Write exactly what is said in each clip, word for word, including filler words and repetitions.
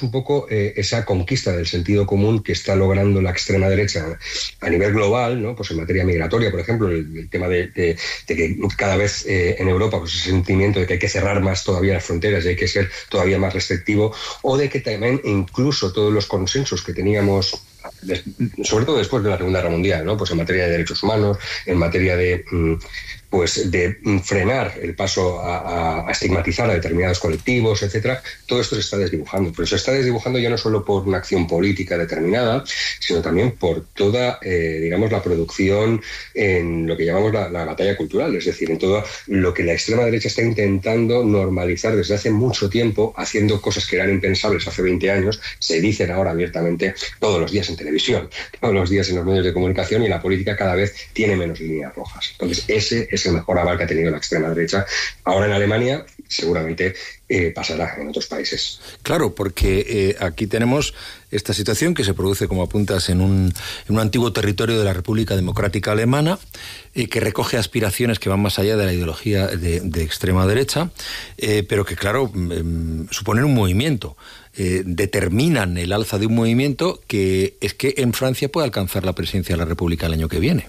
un poco eh, esa conquista del sentido común que está logrando la extrema derecha a nivel global, ¿no? Pues en materia migratoria, por ejemplo, el, el tema de, de, de que cada vez eh, en Europa pues ese sentimiento de que hay que cerrar más todavía las fronteras y hay que ser todavía más restrictivo, o de que también incluso todos los consensos que teníamos, sobre todo después de la Segunda Guerra Mundial, ¿no? Pues en materia de derechos humanos, en materia de pues de frenar el paso a, a estigmatizar a determinados colectivos, etcétera, todo esto se está desdibujando. Pero se está desdibujando ya no solo por una acción política determinada, sino también por toda, eh, digamos, la producción en lo que llamamos la, la batalla cultural, es decir, en todo lo que la extrema derecha está intentando normalizar desde hace mucho tiempo, haciendo cosas que eran impensables hace veinte años, se dicen ahora abiertamente todos los días en televisión, todos los días en los medios de comunicación, y la política cada vez tiene menos líneas rojas. Entonces, ese es el mejor aval que ha tenido la extrema derecha. Ahora en Alemania seguramente eh, pasará en otros países. Claro, porque eh, aquí tenemos esta situación que se produce, como apuntas, en un, en un antiguo territorio de la República Democrática Alemana, eh, que recoge aspiraciones que van más allá de la ideología de, de extrema derecha, eh, pero que, claro, eh, suponen un movimiento. Eh, determinan el alza de un movimiento que es que en Francia puede alcanzar la presidencia de la República el año que viene.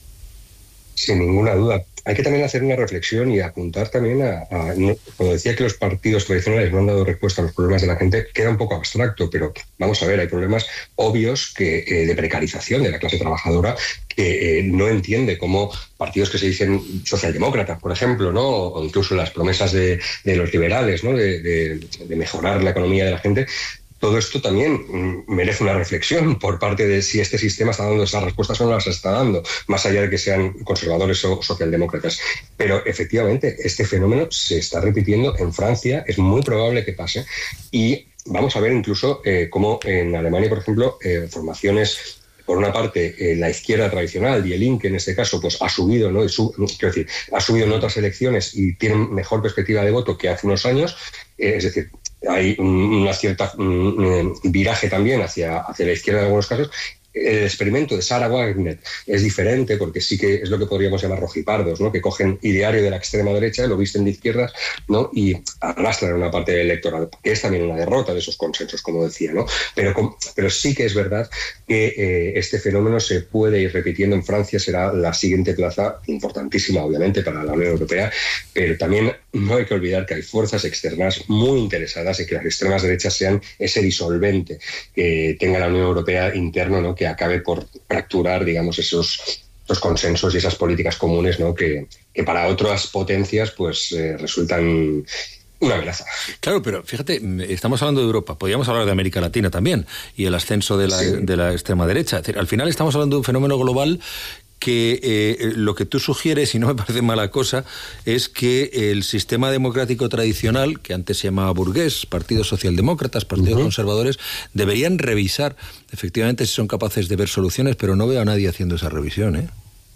Sin ninguna duda. Hay que también hacer una reflexión y apuntar también a, a... Cuando decía que los partidos tradicionales no han dado respuesta a los problemas de la gente, queda un poco abstracto, pero vamos a ver, hay problemas obvios que, eh, de precarización de la clase trabajadora que eh, no entiende cómo partidos que se dicen socialdemócratas, por ejemplo, ¿no? O incluso las promesas de, de los liberales, ¿no? de, de, de mejorar la economía de la gente. Todo esto también merece una reflexión por parte de si este sistema está dando esas respuestas o no las está dando, más allá de que sean conservadores o socialdemócratas. Pero efectivamente, este fenómeno se está repitiendo en Francia, es muy probable que pase, y vamos a ver incluso eh, cómo en Alemania, por ejemplo, eh, formaciones... Por una parte, eh, la izquierda tradicional, Die Linke en este caso, pues ha subido, ¿no? Su, quiero decir, ha subido en otras elecciones y tienen mejor perspectiva de voto que hace unos años. Eh, es decir, hay una cierta um, viraje también hacia, hacia la izquierda en algunos casos. El experimento de Sarah Wagner es diferente porque sí que es lo que podríamos llamar rojipardos, ¿no? Que cogen ideario de la extrema derecha, lo visten de izquierdas, ¿no? Y arrastran una parte del electorado, que es también una derrota de esos consensos, como decía, ¿no? Pero, pero sí que es verdad que eh, este fenómeno se puede ir repitiendo en Francia, será la siguiente plaza importantísima, obviamente, para la Unión Europea, pero también no hay que olvidar que hay fuerzas externas muy interesadas en que las extremas derechas sean ese disolvente que tenga la Unión Europea interno, ¿no? Que acabe por fracturar, digamos, esos, esos consensos y esas políticas comunes, ¿no? que, que para otras potencias pues eh, resultan una amenaza. Claro, pero fíjate, estamos hablando de Europa, podríamos hablar de América Latina también, y el ascenso de la, sí. de la extrema derecha. Es decir, al final estamos hablando de un fenómeno global que eh, lo que tú sugieres, y no me parece mala cosa, es que el sistema democrático tradicional, que antes se llamaba burgués, partidos socialdemócratas, partidos uh-huh. conservadores, deberían revisar efectivamente si son capaces de ver soluciones, pero no veo a nadie haciendo esa revisión, ¿eh?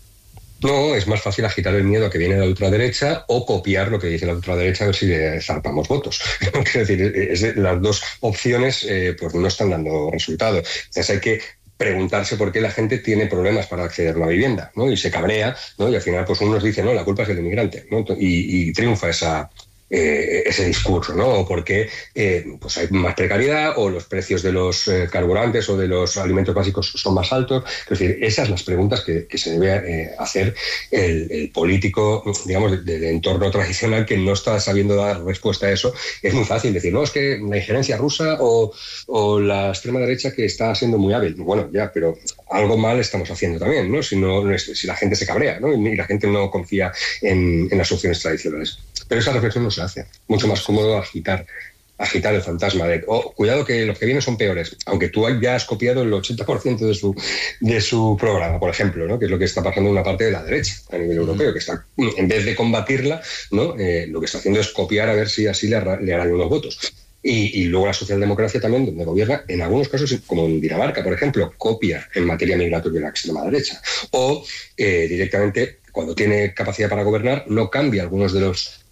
No, es más fácil agitar el miedo a que viene de la ultraderecha o copiar lo que dice la ultraderecha a ver si le zarpamos votos. Es decir, es, las dos opciones eh, pues no están dando resultado. Entonces hay que preguntarse por qué la gente tiene problemas para acceder a una vivienda, ¿no? Y se cabrea, ¿no? Y al final pues unos dicen, no, la culpa es del inmigrante, ¿no? Y, y triunfa esa... Eh, ese discurso, ¿no? O porque eh, pues hay más precariedad, o los precios de los eh, carburantes o de los alimentos básicos son más altos. Es decir, esas son las preguntas que, que se debe eh, hacer el, el político, digamos, del de, de entorno tradicional que no está sabiendo dar respuesta a eso. Es muy fácil decir, no, es que la injerencia rusa o, o la extrema derecha que está siendo muy hábil. Bueno, ya, pero algo mal estamos haciendo también, ¿no? Si, no, si la gente se cabrea, ¿no? Y la gente no confía en, en las opciones tradicionales. Pero esa reflexión no se hace. Mucho más cómodo agitar, agitar el fantasma de, oh, cuidado que los que vienen son peores, aunque tú ya has copiado el ochenta por ciento de su, de su programa, por ejemplo, ¿no? Que es lo que está pasando en una parte de la derecha a nivel europeo, que está, en vez de combatirla, ¿no? Eh, lo que está haciendo es copiar a ver si así le, le harán unos votos. Y, y luego la socialdemocracia también, donde gobierna, en algunos casos, como en Dinamarca, por ejemplo, copia en materia migratoria de la extrema derecha. O eh, directamente, cuando tiene capacidad para gobernar, no cambia algunos de los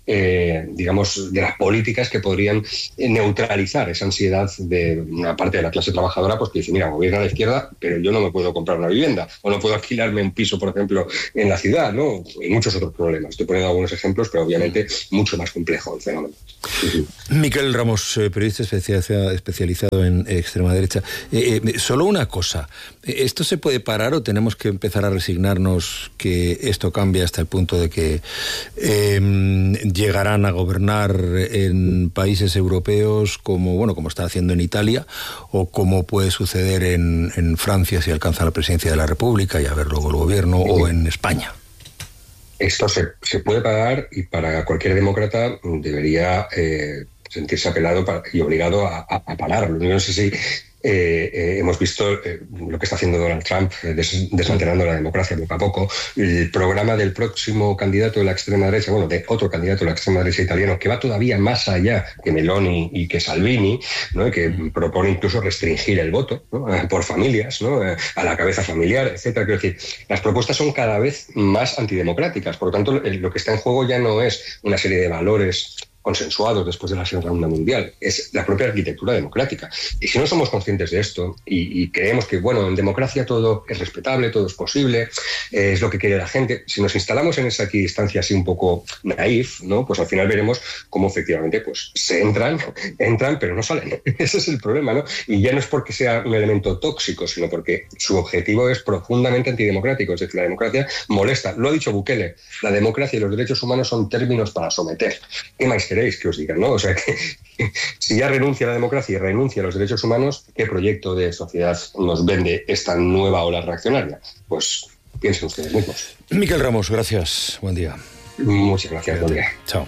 eh, digamos, de las políticas que podrían neutralizar esa ansiedad de una parte de la clase trabajadora, pues que dice, mira, gobierna la izquierda, pero yo no me puedo comprar una vivienda, o no puedo alquilarme un piso, por ejemplo, en la ciudad, ¿no? Y muchos otros problemas. Estoy poniendo algunos ejemplos, pero obviamente mucho más complejo el fenómeno. Miquel Ramos, periodista especializado en extrema derecha. Eh, eh, solo una cosa, ¿esto se puede parar o tenemos que empezar a resignarnos que esto cambie hasta el punto de que eh, llegarán a gobernar en países europeos como, bueno, como está haciendo en Italia, o como puede suceder en, en Francia si alcanza la presidencia de la República y a ver luego el gobierno, o en España? Esto se, se puede parar, y para cualquier demócrata debería eh, sentirse apelado para, y obligado a, a, a pararlo. Yo no sé si eh, eh, hemos visto eh, lo que está haciendo Donald Trump, eh, des, desmantelando la democracia poco a poco. El programa del próximo candidato de la extrema derecha, bueno, de otro candidato de la extrema derecha italiano, que va todavía más allá que Meloni y que Salvini, ¿no? Que propone incluso restringir el voto, ¿no? Por familias, ¿no? A la cabeza familiar, etcétera. Quiero decir, las propuestas son cada vez más antidemocráticas. Por lo tanto, lo que está en juego ya no es una serie de valores consensuados después de la Segunda Guerra Mundial, es la propia arquitectura democrática. Y si no somos conscientes de esto y, y creemos que, bueno, en democracia todo es respetable, todo es posible, eh, es lo que quiere la gente, si nos instalamos en esa equidistancia así un poco naif, ¿no? Pues al final veremos cómo efectivamente pues se entran, entran, pero no salen. Ese es el problema, ¿no? Y ya no es porque sea un elemento tóxico, sino porque su objetivo es profundamente antidemocrático. Es decir, la democracia molesta. Lo ha dicho Bukele, la democracia y los derechos humanos son términos para someter. ¿Qué más queréis que os digan, ¿no? O sea, que, que si ya renuncia a la democracia y renuncia a los derechos humanos, ¿qué proyecto de sociedad nos vende esta nueva ola reaccionaria? Pues piensen ustedes mismos. Miquel Ramos, gracias. Buen día. Muchas gracias. Buen día. Chao.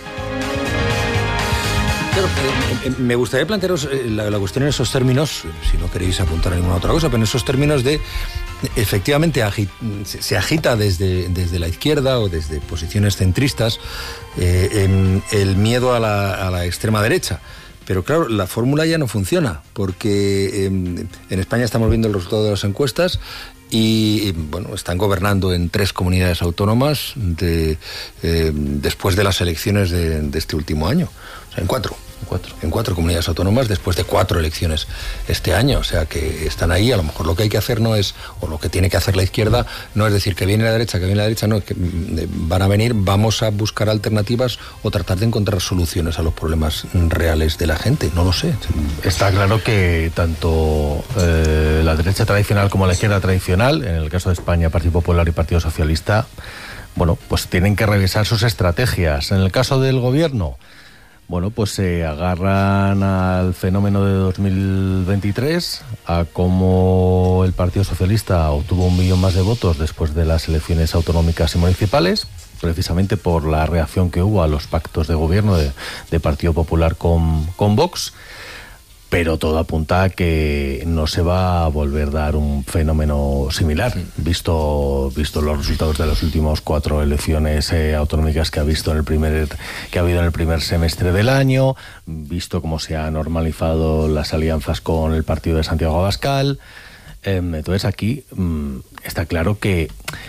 Claro, eh, eh, me gustaría plantearos eh, la, la cuestión en esos términos, si no queréis apuntar a ninguna otra cosa, pero en esos términos de, efectivamente, agi, se, se agita desde, desde la izquierda o desde posiciones centristas eh, en el miedo a la, a la extrema derecha. Pero claro, la fórmula ya no funciona, porque eh, en España estamos viendo el resultado de las encuestas y, bueno, están gobernando en tres comunidades autónomas de, eh, después de las elecciones de, de este último año. O sea, en cuatro. En cuatro. En cuatro comunidades autónomas después de cuatro elecciones este año. O sea, que están ahí. A lo mejor lo que hay que hacer no es, o lo que tiene que hacer la izquierda, no es decir que viene la derecha, que viene la derecha, no, que van a venir, vamos a buscar alternativas o tratar de encontrar soluciones a los problemas reales de la gente. No lo sé. Está claro que tanto eh, la derecha tradicional como la izquierda tradicional, en el caso de España, Partido Popular y Partido Socialista, bueno, pues tienen que revisar sus estrategias. En el caso del gobierno, bueno, pues se agarran al fenómeno de dos mil veintitrés, a cómo el Partido Socialista obtuvo un millón más de votos después de las elecciones autonómicas y municipales, precisamente por la reacción que hubo a los pactos de gobierno de, de Partido Popular con, con Vox. Pero todo apunta a que no se va a volver a dar un fenómeno similar, visto visto los resultados de las últimas cuatro elecciones eh, autonómicas que ha visto en el primer que ha habido en el primer semestre del año, visto cómo se han normalizado las alianzas con el partido de Santiago Abascal. Eh, entonces aquí mmm, está claro que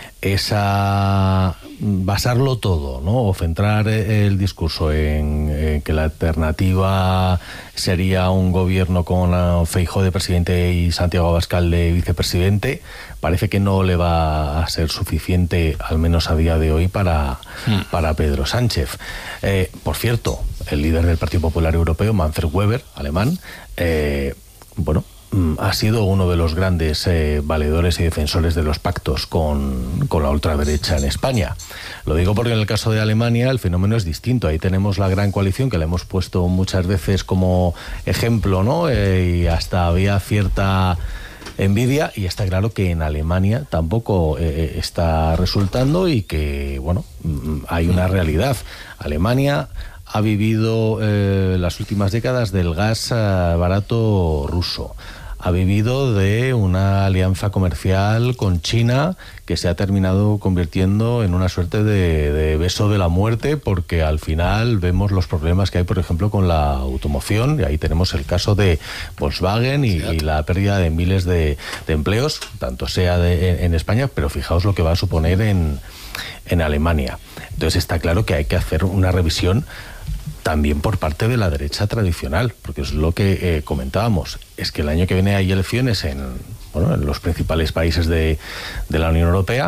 esa basarlo todo, ¿no? O centrar el discurso en, en que la alternativa sería un gobierno con Feijóo de presidente y Santiago Abascal de vicepresidente, parece que no le va a ser suficiente, al menos a día de hoy, para, hmm. para Pedro Sánchez. Eh, por cierto, el líder del Partido Popular Europeo, Manfred Weber, alemán, eh, bueno, ha sido uno de los grandes eh, valedores y defensores de los pactos con, con la ultraderecha en España. Lo digo porque en el caso de Alemania el fenómeno es distinto. Ahí tenemos la gran coalición, que la hemos puesto muchas veces como ejemplo, ¿no? Eh, y hasta había cierta envidia, y está claro que en Alemania tampoco eh, está resultando, y que, bueno, hay una realidad. Alemania ha vivido eh, las últimas décadas del gas eh, barato ruso. Ha vivido de una alianza comercial con China que se ha terminado convirtiendo en una suerte de, de beso de la muerte, porque al final vemos los problemas que hay, por ejemplo, con la automoción, y ahí tenemos el caso de Volkswagen y, y la pérdida de miles de, de empleos, tanto sea de, en, en España, pero fijaos lo que va a suponer en, en Alemania. Entonces está claro que hay que hacer una revisión también por parte de la derecha tradicional, porque es lo que eh, comentábamos, es que el año que viene hay elecciones en, bueno, en los principales países de, de la Unión Europea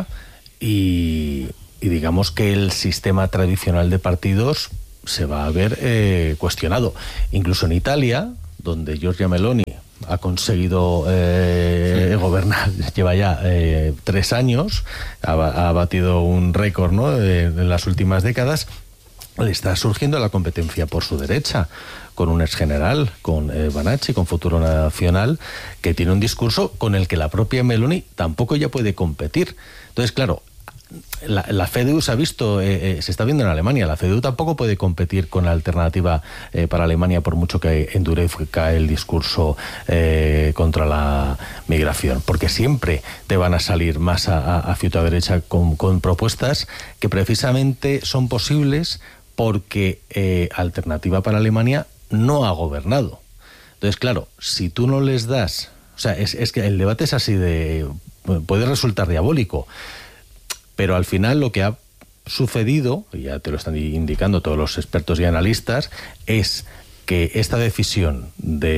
y, y digamos que el sistema tradicional de partidos se va a ver eh, cuestionado. Incluso en Italia, donde Giorgia Meloni ha conseguido eh, sí. gobernar, lleva ya eh, tres años, ha, ha batido un récord, ¿no?, de, en las últimas décadas. Le está surgiendo la competencia por su derecha, con un exgeneral, con eh, Banacci, con Futuro Nacional, que tiene un discurso con el que la propia Meloni tampoco ya puede competir. Entonces, claro, la, la C D U se ha visto, eh, eh, se está viendo en Alemania, la C D U tampoco puede competir con la alternativa eh, para Alemania, por mucho que endurezca el discurso eh, contra la migración, porque siempre te van a salir más a, a, a cierta derecha con, con propuestas que precisamente son posibles porque eh, Alternativa para Alemania no ha gobernado. Entonces, claro, si tú no les das... O sea, es, es que el debate es así de... puede resultar diabólico, pero al final lo que ha sucedido, y ya te lo están indicando todos los expertos y analistas, es que esta decisión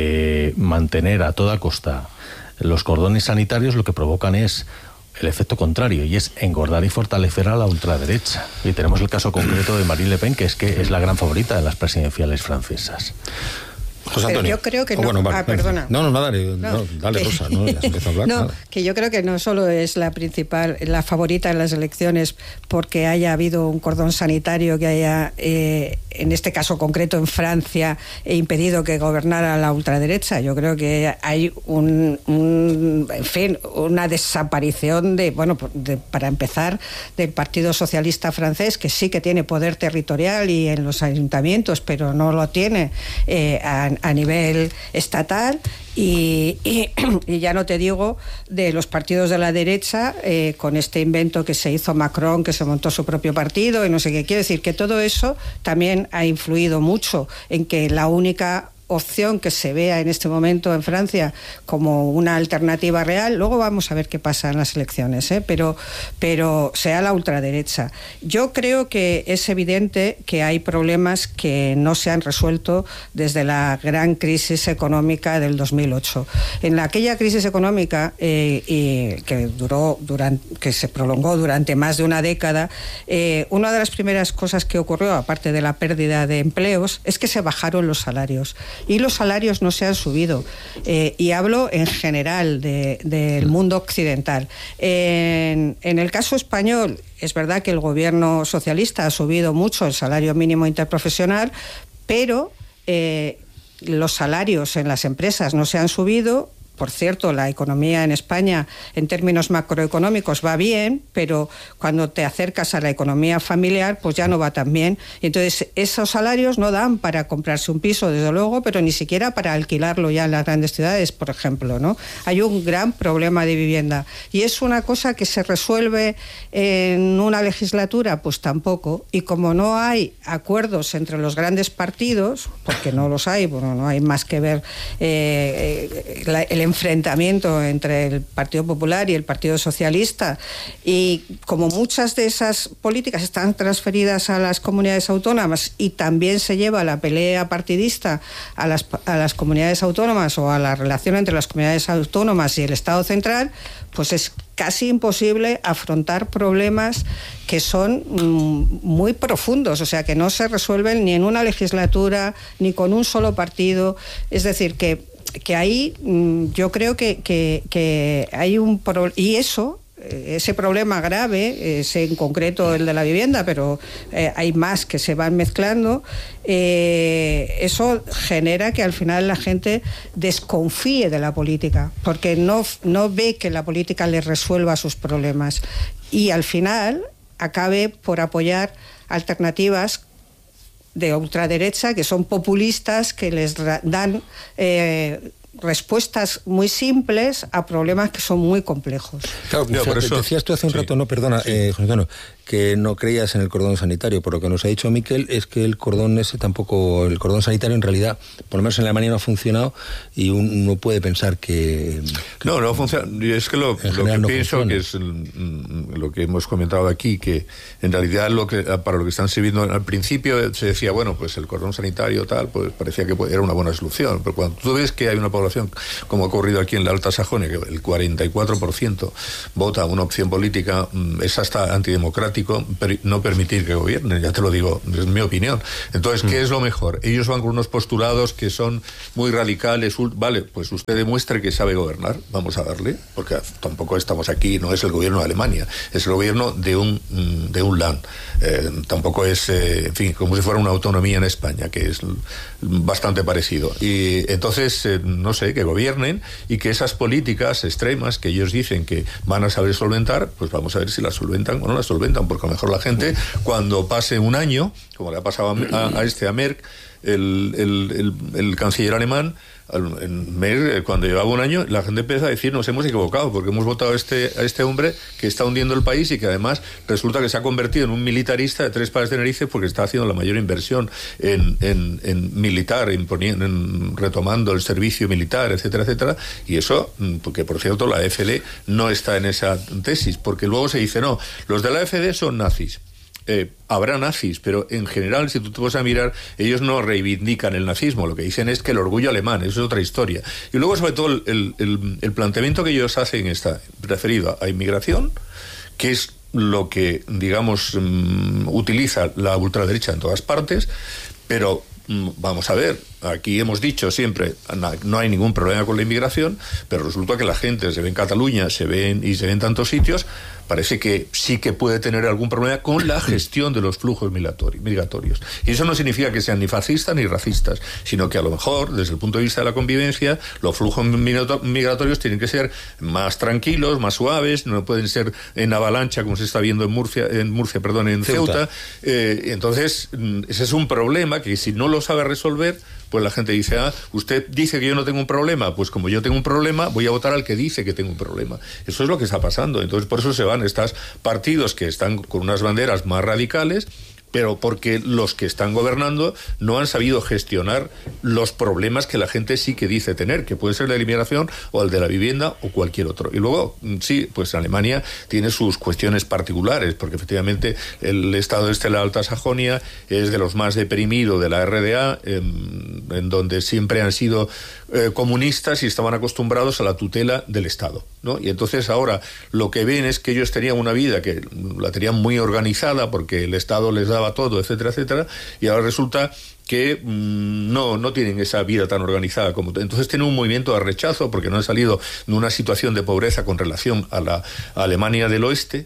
de mantener a toda costa los cordones sanitarios lo que provocan es el efecto contrario, y es engordar y fortalecer a la ultraderecha. Y tenemos el caso concreto de Marine Le Pen, que es que es la gran favorita de las presidenciales francesas. José Antonio. Pero yo creo que no. Oh, bueno, vale, ah, perdona. No, no, no, dale, no, no, dale, Rosa, no, ya has empezado a hablar. No, nada. que yo creo que no solo es la principal, la favorita en las elecciones porque haya habido un cordón sanitario que haya, eh, en este caso concreto en Francia, e impedido que gobernara la ultraderecha. Yo creo que hay un, un en fin, una desaparición de, bueno, de, para empezar, del Partido Socialista francés, que sí que tiene poder territorial y en los ayuntamientos, pero no lo tiene eh, a, a nivel estatal, y, y, y ya no te digo de los partidos de la derecha, eh, con este invento que se hizo Macron, que se montó su propio partido y no sé qué. Quiere decir que todo eso también ha influido mucho en que la única opción que se vea en este momento en Francia como una alternativa real, luego vamos a ver qué pasa en las elecciones, ¿eh? pero, pero sea la ultraderecha. Yo creo que es evidente que hay problemas que no se han resuelto desde la gran crisis económica del dos mil ocho. En aquella crisis económica eh, y que duró durante, que se prolongó durante más de una década, eh, una de las primeras cosas que ocurrió, aparte de la pérdida de empleos, es que se bajaron los salarios. Y los salarios no se han subido. Eh, y hablo en general de, del mundo occidental. En, en el caso español, es verdad que el gobierno socialista ha subido mucho el salario mínimo interprofesional, pero eh, los salarios en las empresas no se han subido. Por cierto, la economía en España, en términos macroeconómicos, va bien, pero cuando te acercas a la economía familiar, pues ya no va tan bien. Entonces, esos salarios no dan para comprarse un piso, desde luego, pero ni siquiera para alquilarlo ya en las grandes ciudades, por ejemplo, ¿no? Hay un gran problema de vivienda. ¿Y es una cosa que se resuelve en una legislatura? Pues tampoco. Y como no hay acuerdos entre los grandes partidos, porque no los hay, bueno, no hay más que ver eh, la, el enfrentamiento entre el Partido Popular y el Partido Socialista, y como muchas de esas políticas están transferidas a las comunidades autónomas y también se lleva la pelea partidista a las, a las comunidades autónomas o a la relación entre las comunidades autónomas y el Estado central, pues es casi imposible afrontar problemas que son mm, muy profundos, o sea, que no se resuelven ni en una legislatura ni con un solo partido. Es decir, que que ahí yo creo que, que, que hay un pro- y eso, ese problema grave, ese en concreto el de la vivienda, pero eh, hay más que se van mezclando, eh, eso genera que al final la gente desconfíe de la política, porque no, no ve que la política le resuelva sus problemas, y al final acabe por apoyar alternativas de ultraderecha, que son populistas, que les dan eh, respuestas muy simples a problemas que son muy complejos. Claro, no, por eso decías tú hace un rato, sí. no, perdona, sí. eh, José Antonio, que no creías en el cordón sanitario. Por lo que nos ha dicho Miquel, es que el cordón ese tampoco, el cordón sanitario en realidad, por lo menos en Alemania no ha funcionado y uno puede pensar que... No, no funciona. Es que lo, lo que no pienso funciona. que es el, lo que hemos comentado aquí, que en realidad lo que para lo que están sirviendo, al principio se decía, bueno, pues el cordón sanitario tal, pues parecía que era una buena solución, pero cuando tú ves que hay una población, como ha ocurrido aquí en la Alta Sajonia, que el cuarenta y cuatro por ciento vota una opción política, es hasta antidemocrático no permitir que gobiernen, ya te lo digo, es mi opinión. Entonces, ¿qué es lo mejor? Ellos van con unos postulados que son muy radicales. Vale, pues usted demuestre que sabe gobernar, vamos a darle, porque tampoco estamos aquí, no es el gobierno de Alemania, es el gobierno de un, de un land. Eh, tampoco es, eh, en fin, como si fuera una autonomía en España, que es bastante parecido. Y entonces, eh, no sé, que gobiernen y que esas políticas extremas que ellos dicen que van a saber solventar, pues vamos a ver si las solventan o no las solventan, porque a lo mejor la gente, cuando pase un año, como le ha pasado a, a, a este, a Merck, el, el, el, el canciller alemán, en Merck, cuando llevaba un año, la gente empieza a decir, nos hemos equivocado, porque hemos votado a este, a este hombre que está hundiendo el país y que además resulta que se ha convertido en un militarista de tres pares de narices porque está haciendo la mayor inversión en, en, en militar, en, en retomando el servicio militar, etcétera, etcétera, y eso, porque por cierto la A F D no está en esa tesis, porque luego se dice, no, los de la A F D son nazis. Eh, habrá nazis, pero en general, si tú te vas a mirar, ellos no reivindican el nazismo, lo que dicen es que el orgullo alemán, eso es otra historia. Y luego, sobre todo, el, el, el planteamiento que ellos hacen está referido a inmigración, que es lo que, digamos, um, utiliza la ultraderecha en todas partes, pero um, vamos a ver, aquí hemos dicho siempre, no, no hay ningún problema con la inmigración, pero resulta que la gente se ve en Cataluña, se ve en, y se ve en tantos sitios, parece que sí que puede tener algún problema con la gestión de los flujos migratorios. Y eso no significa que sean ni fascistas ni racistas, sino que a lo mejor, desde el punto de vista de la convivencia, los flujos migratorios tienen que ser más tranquilos, más suaves, no pueden ser en avalancha como se está viendo en Murcia, en Murcia, perdón, en Ceuta. Ceuta. Eh, entonces, ese es un problema que si no lo sabe resolver, pues la gente dice, ah, usted dice que yo no tengo un problema, pues como yo tengo un problema, voy a votar al que dice que tengo un problema. Eso es lo que está pasando. Entonces, por eso se van estos partidos que están con unas banderas más radicales, pero porque los que están gobernando no han sabido gestionar los problemas que la gente sí que dice tener, que puede ser la inmigración o el de la vivienda o cualquier otro. Y luego, sí, pues Alemania tiene sus cuestiones particulares, porque efectivamente el estado este de la Alta Sajonia es de los más deprimidos de la R D A, en, en donde siempre han sido eh, comunistas y estaban acostumbrados a la tutela del Estado, ¿no? Y entonces ahora lo que ven es que ellos tenían una vida que la tenían muy organizada porque el Estado les daba todo, etcétera, etcétera, y ahora resulta que mmm, no, no tienen esa vida tan organizada como... Entonces tienen un movimiento de rechazo porque no han salido de una situación de pobreza con relación a la a Alemania del Oeste,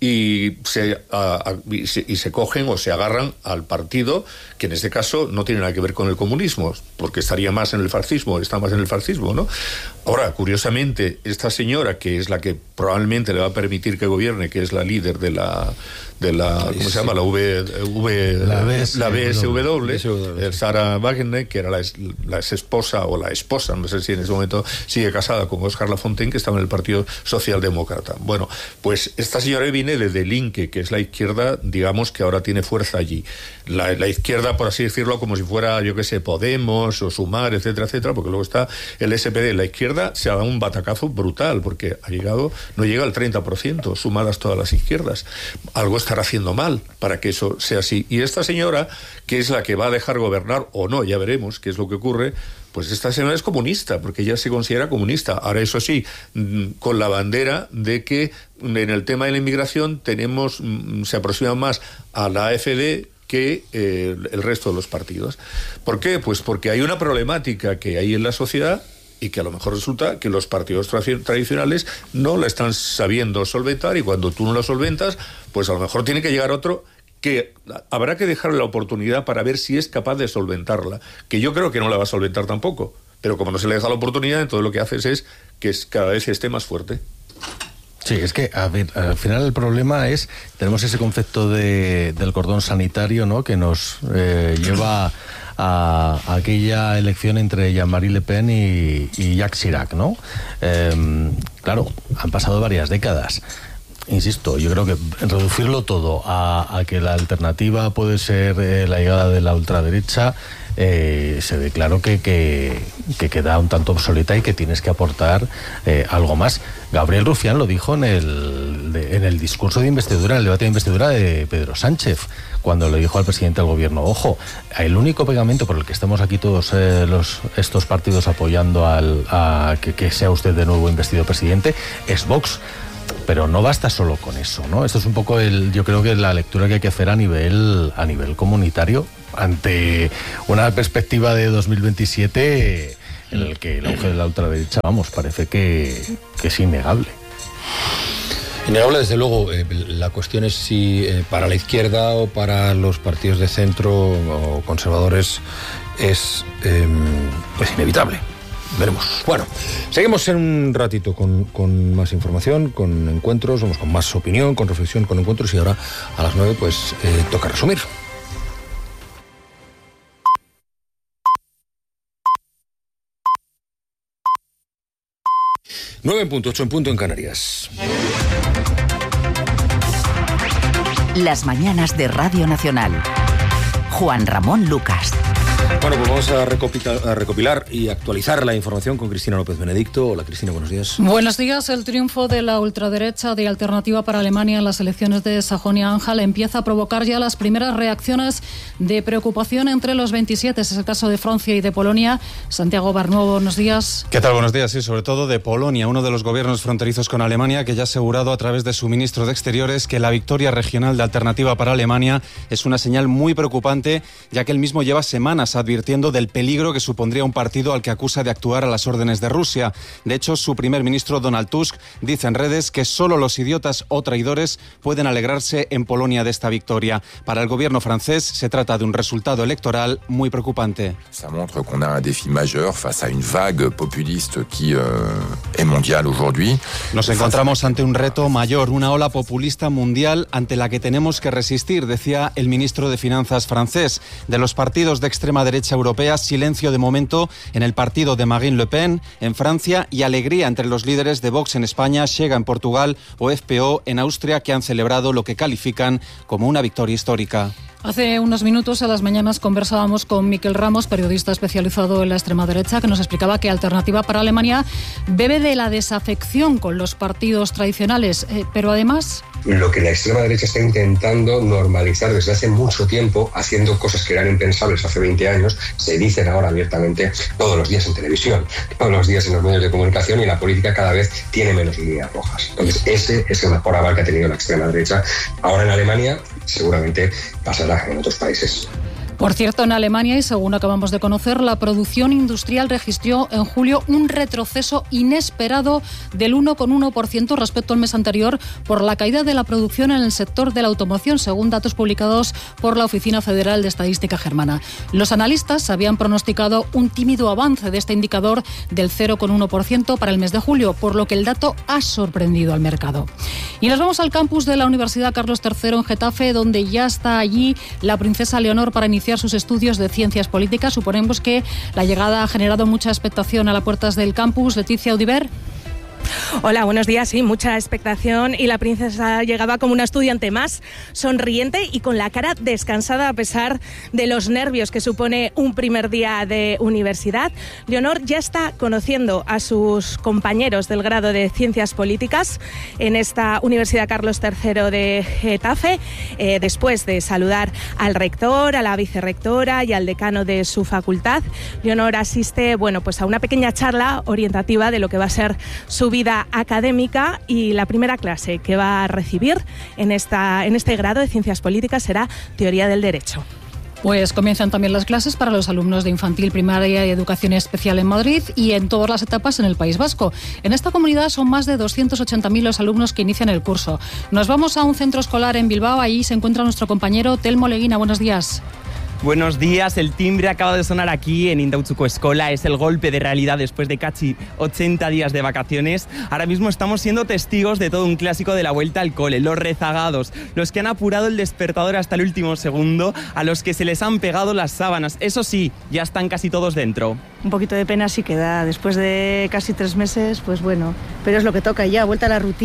y se, a, a, y, se, y se cogen o se agarran al partido que en este caso no tiene nada que ver con el comunismo, porque estaría más en el fascismo, está más en el fascismo, ¿no? Ahora, curiosamente, esta señora, que es la que probablemente le va a permitir que gobierne, que es la líder de la... de la ¿cómo sí. se llama? La V, v la, la B S W, Sarah Wagenknecht, que era la, la ex esposa o la esposa, no sé si en ese momento sigue casada con Oscar Lafontaine, que estaba en el Partido Socialdemócrata. Bueno, pues esta señora viene de Die Linke, que es la izquierda, digamos, que ahora tiene fuerza allí. La, la izquierda, por así decirlo, como si fuera, yo qué sé, Podemos o Sumar, etcétera, etcétera, porque luego está el S P D. La izquierda se ha dado un batacazo brutal, porque ha llegado, no llega al treinta por ciento, sumadas todas las izquierdas. Algo estará haciendo mal para que eso sea así. Y esta señora, que es la que va a dejar gobernar o no, ya veremos qué es lo que ocurre, pues esta señora es comunista, porque ella se considera comunista. Ahora, eso sí, con la bandera de que en el tema de la inmigración tenemos, se aproxima más a la A F D que eh, el resto de los partidos. ¿Por qué? Pues porque hay una problemática que hay en la sociedad y que a lo mejor resulta que los partidos tra- tradicionales no la están sabiendo solventar, y cuando tú no la solventas, pues a lo mejor tiene que llegar otro que habrá que dejarle la oportunidad para ver si es capaz de solventarla, que yo creo que no la va a solventar tampoco, pero como no se le deja la oportunidad, entonces lo que haces es que cada vez esté más fuerte. Sí, es que a ver, al final el problema es, tenemos ese concepto de, del cordón sanitario, ¿no?, que nos eh, lleva a, a aquella elección entre Jean-Marie Le Pen y, y Jacques Chirac, ¿no? Eh, claro, han pasado varias décadas. Insisto, yo creo que reducirlo todo a, a que la alternativa puede ser eh, la llegada de la ultraderecha, eh, se ve claro que, que, que queda un tanto obsoleta y que tienes que aportar eh, algo más. Gabriel Rufián lo dijo en el, de, en el discurso de investidura, en el debate de investidura de Pedro Sánchez, cuando le dijo al presidente del gobierno, ojo, el único pegamento por el que estamos aquí todos eh, los, estos partidos apoyando al, a que, que sea usted de nuevo investido presidente, es Vox. Pero no basta solo con eso, ¿no? Esto es un poco el, yo creo que la lectura que hay que hacer a nivel, a nivel comunitario ante una perspectiva de dos mil veintisiete en el que el auge de la ultraderecha, vamos, parece que, que es innegable. Innegable, desde luego. Eh, la cuestión es si eh, para la izquierda o para los partidos de centro o conservadores es, eh, es inevitable. Veremos. Bueno, seguimos en un ratito con, con más información, con encuentros, vamos con más opinión, con reflexión, con encuentros, y ahora a las nueve pues eh, toca resumir. Nueve en punto, ocho en punto en Canarias. Las mañanas de Radio Nacional. Juan Ramón Lucas. Bueno, pues vamos a recopilar, a recopilar y actualizar la información con Cristina López Benedicto. Hola, Cristina, buenos días. Buenos días. El triunfo de la ultraderecha de Alternativa para Alemania en las elecciones de Sajonia-Anhalt empieza a provocar ya las primeras reacciones de preocupación entre los veintisiete. Es el caso de Francia y de Polonia. Santiago Barnuevo, buenos días. ¿Qué tal? Buenos días. Sí, sobre todo de Polonia, uno de los gobiernos fronterizos con Alemania, que ya ha asegurado a través de su ministro de Exteriores que la victoria regional de Alternativa para Alemania es una señal muy preocupante, ya que él mismo lleva semanas advirtiendo del peligro que supondría un partido al que acusa de actuar a las órdenes de Rusia. De hecho, su primer ministro, Donald Tusk, dice en redes que solo los idiotas o traidores pueden alegrarse en Polonia de esta victoria. Para el gobierno francés se trata de un resultado electoral muy preocupante. Ça montre qu'on a un défi majeur face à une vague populiste qui euh, est mondiale aujourd'hui. Nos encontramos ante un reto mayor, una ola populista mundial ante la que tenemos que resistir, decía el ministro de Finanzas francés. De los partidos de extrema derecha europea, silencio de momento en el partido de Marine Le Pen en Francia y alegría entre los líderes de Vox en España, Chega en Portugal o F P O en Austria, que han celebrado lo que califican como una victoria histórica. Hace unos minutos a las mañanas conversábamos con Miquel Ramos, periodista especializado en la extrema derecha, que nos explicaba que Alternativa para Alemania bebe de la desafección con los partidos tradicionales, eh, pero además... Lo que la extrema derecha está intentando normalizar desde hace mucho tiempo, haciendo cosas que eran impensables hace veinte años, se dicen ahora abiertamente todos los días en televisión, todos los días en los medios de comunicación, y la política cada vez tiene menos líneas rojas. Entonces ese es el mejor aval que ha tenido la extrema derecha. Ahora en Alemania seguramente pasará en otros países. Por cierto, en Alemania, y según acabamos de conocer, la producción industrial registró en julio un retroceso inesperado del uno coma uno por ciento respecto al mes anterior por la caída de la producción en el sector de la automoción, según datos publicados por la Oficina Federal de Estadística Germana. Los analistas habían pronosticado un tímido avance de este indicador del cero coma uno por ciento para el mes de julio, por lo que el dato ha sorprendido al mercado. Y nos vamos al campus de la Universidad Carlos tercero en Getafe, donde ya está allí la princesa Leonor para iniciar sus estudios de ciencias políticas. Suponemos que la llegada ha generado mucha expectación a las puertas del campus. Leticia Audiver. Hola, buenos días. Sí, mucha expectación, y la princesa llegaba como una estudiante más, sonriente y con la cara descansada a pesar de los nervios que supone un primer día de universidad. Leonor ya está conociendo a sus compañeros del grado de Ciencias Políticas en esta Universidad Carlos tercero de Getafe, eh, después de saludar al rector, a la vicerrectora y al decano de su facultad. Leonor asiste, bueno, pues a una pequeña charla orientativa de lo que va a ser su vida académica, y la primera clase que va a recibir en, esta, en este grado de Ciencias Políticas será Teoría del Derecho. Pues comienzan también las clases para los alumnos de infantil, primaria y educación especial en Madrid y en todas las etapas en el País Vasco. En esta comunidad son más de doscientos ochenta mil los alumnos que inician el curso. Nos vamos a un centro escolar en Bilbao. Ahí se encuentra nuestro compañero Telmo Leguina. Buenos días. Buenos días, el timbre acaba de sonar aquí en Indautxuko Eskola, es el golpe de realidad después de casi ochenta días de vacaciones. Ahora mismo estamos siendo testigos de todo un clásico de la vuelta al cole, los rezagados, los que han apurado el despertador hasta el último segundo, a los que se les han pegado las sábanas. Eso sí, ya están casi todos dentro. Un poquito de pena sí que da, después de casi tres meses, pues bueno, pero es lo que toca ya, vuelta a la rutina.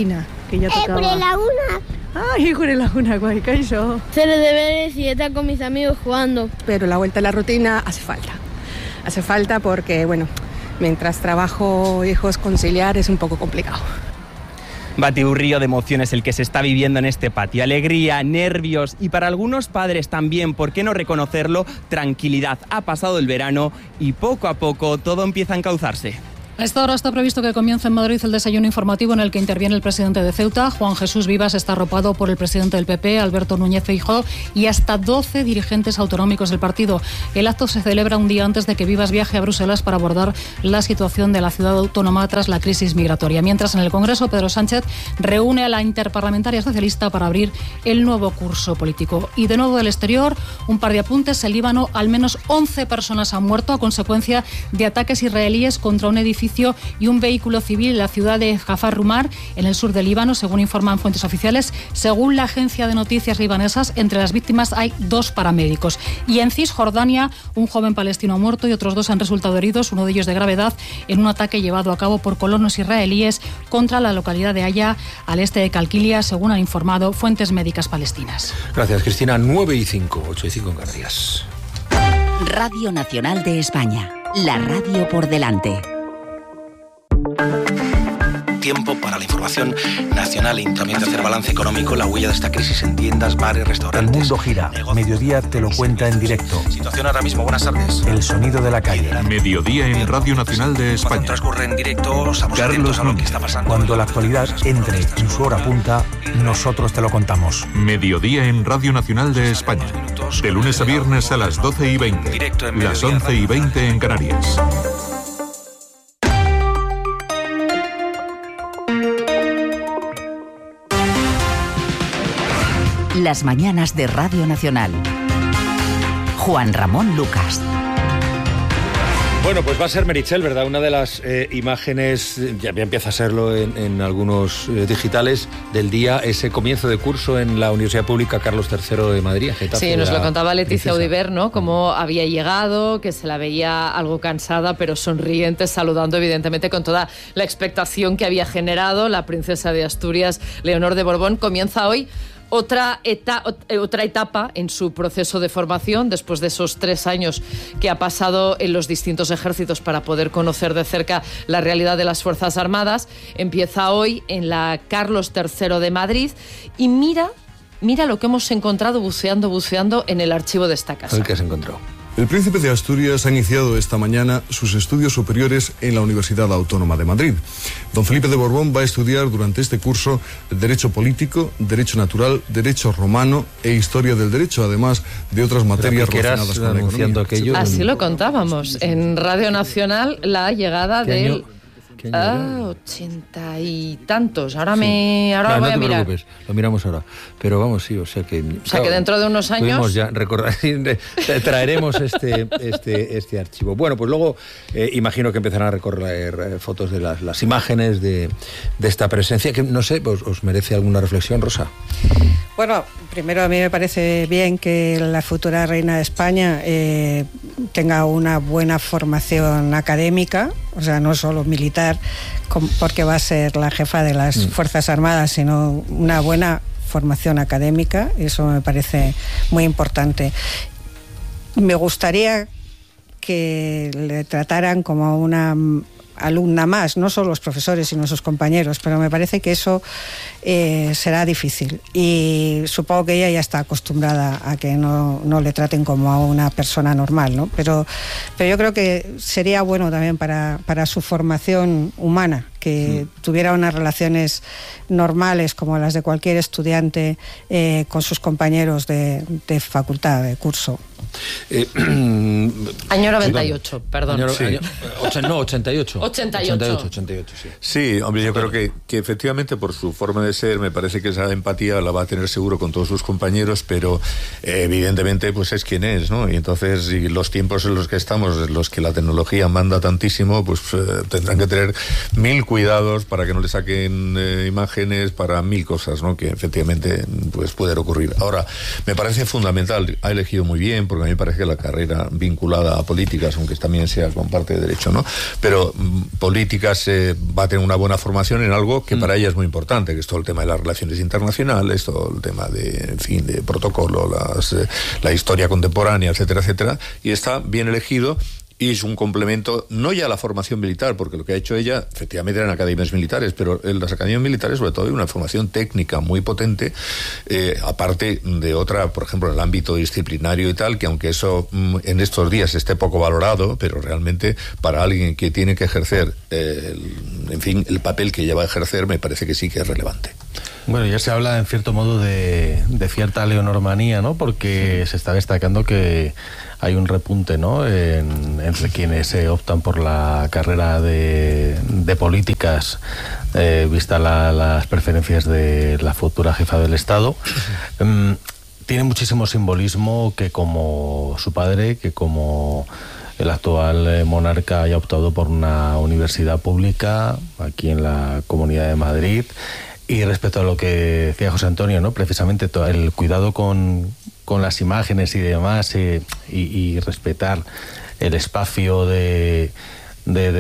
que ya tocaba. Eh, la una. Ay, jure la una, guay, caixo. Hacer deberes y estar con mis amigos jugando. Pero la vuelta a la rutina hace falta. Hace falta porque, bueno, mientras trabajo, hijos, conciliar es un poco complicado. Batiburrillo de emociones el que se está viviendo en este patio. Alegría, nervios y para algunos padres también, ¿por qué no reconocerlo? Tranquilidad. Ha pasado el verano y poco a poco todo empieza a encauzarse. A esta hora está previsto que comience en Madrid el desayuno informativo en el que interviene el presidente de Ceuta. Juan Jesús Vivas está arropado por el presidente del P P, Alberto Núñez Feijóo, y hasta doce dirigentes autonómicos del partido. El acto se celebra un día antes de que Vivas viaje a Bruselas para abordar la situación de la ciudad autónoma tras la crisis migratoria. Mientras, en el Congreso, Pedro Sánchez reúne a la interparlamentaria socialista para abrir el nuevo curso político. Y de nuevo del exterior, un par de apuntes. En Líbano, al menos once personas han muerto a consecuencia de ataques israelíes contra un edificio y un vehículo civil en la ciudad de Jafar Rumar, en el sur del Líbano, según informan fuentes oficiales. Según la agencia de noticias libanesas, entre las víctimas hay dos paramédicos. Y en Cisjordania, un joven palestino ha muerto y otros dos han resultado heridos, uno de ellos de gravedad, en un ataque llevado a cabo por colonos israelíes contra la localidad de Haya, al este de Calquilia, según han informado fuentes médicas palestinas. Gracias, Cristina. nueve y cinco, ocho y cinco en Canarias. Radio Nacional de España, la radio por delante. Tiempo para la información nacional y también de hacer balance económico, la huella de esta crisis en tiendas, bares, restaurantes. El mundo gira. Negocios. Mediodía te lo cuenta en directo. Situación ahora mismo. Buenas tardes. El sonido de la calle. Mediodía en Radio Nacional de España. Cuando transcurre en directo, estamos atentos a lo que está pasando. Cuando la actualidad entre en su hora punta, nosotros te lo contamos. Mediodía en Radio Nacional de España. De lunes a viernes a las doce y veinte. Las once y veinte en Canarias. Las mañanas de Radio Nacional. Juan Ramón Lucas. Bueno, pues va a ser Meritxell, ¿verdad? Una de las eh, imágenes, ya, ya empieza a serlo en, en algunos eh, digitales, del día, ese comienzo de curso en la Universidad Pública Carlos tercero de Madrid. Getafe, sí, nos lo contaba Leticia princesa. Audiver, ¿no? Cómo había llegado, que se la veía algo cansada, pero sonriente, saludando evidentemente con toda la expectación que había generado la princesa de Asturias, Leonor de Borbón. Comienza hoy Otra, eta, otra etapa en su proceso de formación, después de esos tres años que ha pasado en los distintos ejércitos para poder conocer de cerca la realidad de las Fuerzas Armadas. Empieza hoy en la Carlos tercero de Madrid y mira, mira lo que hemos encontrado buceando, buceando en el archivo de esta casa. ¿Qué has encontrado? El príncipe de Asturias ha iniciado esta mañana sus estudios superiores en la Universidad Autónoma de Madrid. Don Felipe de Borbón va a estudiar durante este curso Derecho Político, Derecho Natural, Derecho Romano e Historia del Derecho, además de otras materias relacionadas con la economía. Aquello Así en... lo contábamos en Radio Nacional, la llegada del... Año? Ah, ochenta y tantos. Ahora me, ahora no, lo voy no a mirar. No te preocupes, lo miramos ahora. Pero vamos, sí, o sea que... O sea claro, que dentro de unos años... ya recordar, traeremos este, este, este archivo. Bueno, pues luego eh, imagino que empezarán a recorrer eh, fotos de las, las imágenes de, de esta presencia, que no sé, pues, ¿os merece alguna reflexión, Rosa? Bueno, primero a mí me parece bien que la futura reina de España eh, tenga una buena formación académica, o sea, no solo militar, porque va a ser la jefa de las Fuerzas Armadas, sino una buena formación académica. Eso me parece muy importante. Me gustaría que le trataran como una alumna más, no solo los profesores sino sus compañeros, pero me parece que eso eh, será difícil y supongo que ella ya está acostumbrada a que no, no le traten como a una persona normal, ¿no? Pero, pero yo creo que sería bueno también para, para su formación humana que mm. tuviera unas relaciones normales como las de cualquier estudiante eh, con sus compañeros de, de facultad, de curso. Eh, año noventa y ocho, perdón. Año, sí. año, ocho, no, ochenta y ocho. ochenta y ocho. ochenta y ocho, ochenta y ocho, sí. Sí, hombre, yo creo que, que efectivamente por su forma de ser me parece que esa empatía la va a tener seguro con todos sus compañeros, pero eh, evidentemente pues es quien es, ¿no? Y entonces, y los tiempos en los que estamos, en los que la tecnología manda tantísimo, pues eh, tendrán que tener mil cuidados para que no le saquen eh, imágenes, para mil cosas, ¿no? Que efectivamente pues pueden ocurrir. Ahora, me parece fundamental, ha elegido muy bien, porque porque a mí me parece que la carrera vinculada a políticas, aunque también sea con parte de derecho, ¿no? Pero mm, políticas eh, va a tener una buena formación en algo que mm. para ella es muy importante, que es todo el tema de las relaciones internacionales, todo el tema de, en fin, de protocolo, las, eh, la historia contemporánea, etcétera, etcétera, y está bien elegido. Y es un complemento, no ya a la formación militar, porque lo que ha hecho ella, efectivamente eran academias militares, pero en las academias militares sobre todo hay una formación técnica muy potente, eh, aparte de otra, por ejemplo, en el ámbito disciplinario y tal, que aunque eso mm, en estos días esté poco valorado, pero realmente para alguien que tiene que ejercer, eh, el, en fin, el papel que ella va a ejercer, me parece que sí que es relevante. Bueno, ya se habla en cierto modo de, de cierta leonormanía, ¿no? Porque se está destacando que hay un repunte, ¿no?, en, entre quienes se eh, optan por la carrera de, de políticas, eh, vista la, las preferencias de la futura jefa del Estado. Um, tiene muchísimo simbolismo que como su padre, que como el actual eh, monarca haya optado por una universidad pública aquí en la Comunidad de Madrid. Y respecto a lo que decía José Antonio, ¿no?, precisamente todo el cuidado con, con las imágenes y demás, eh, y, y respetar el espacio de, de,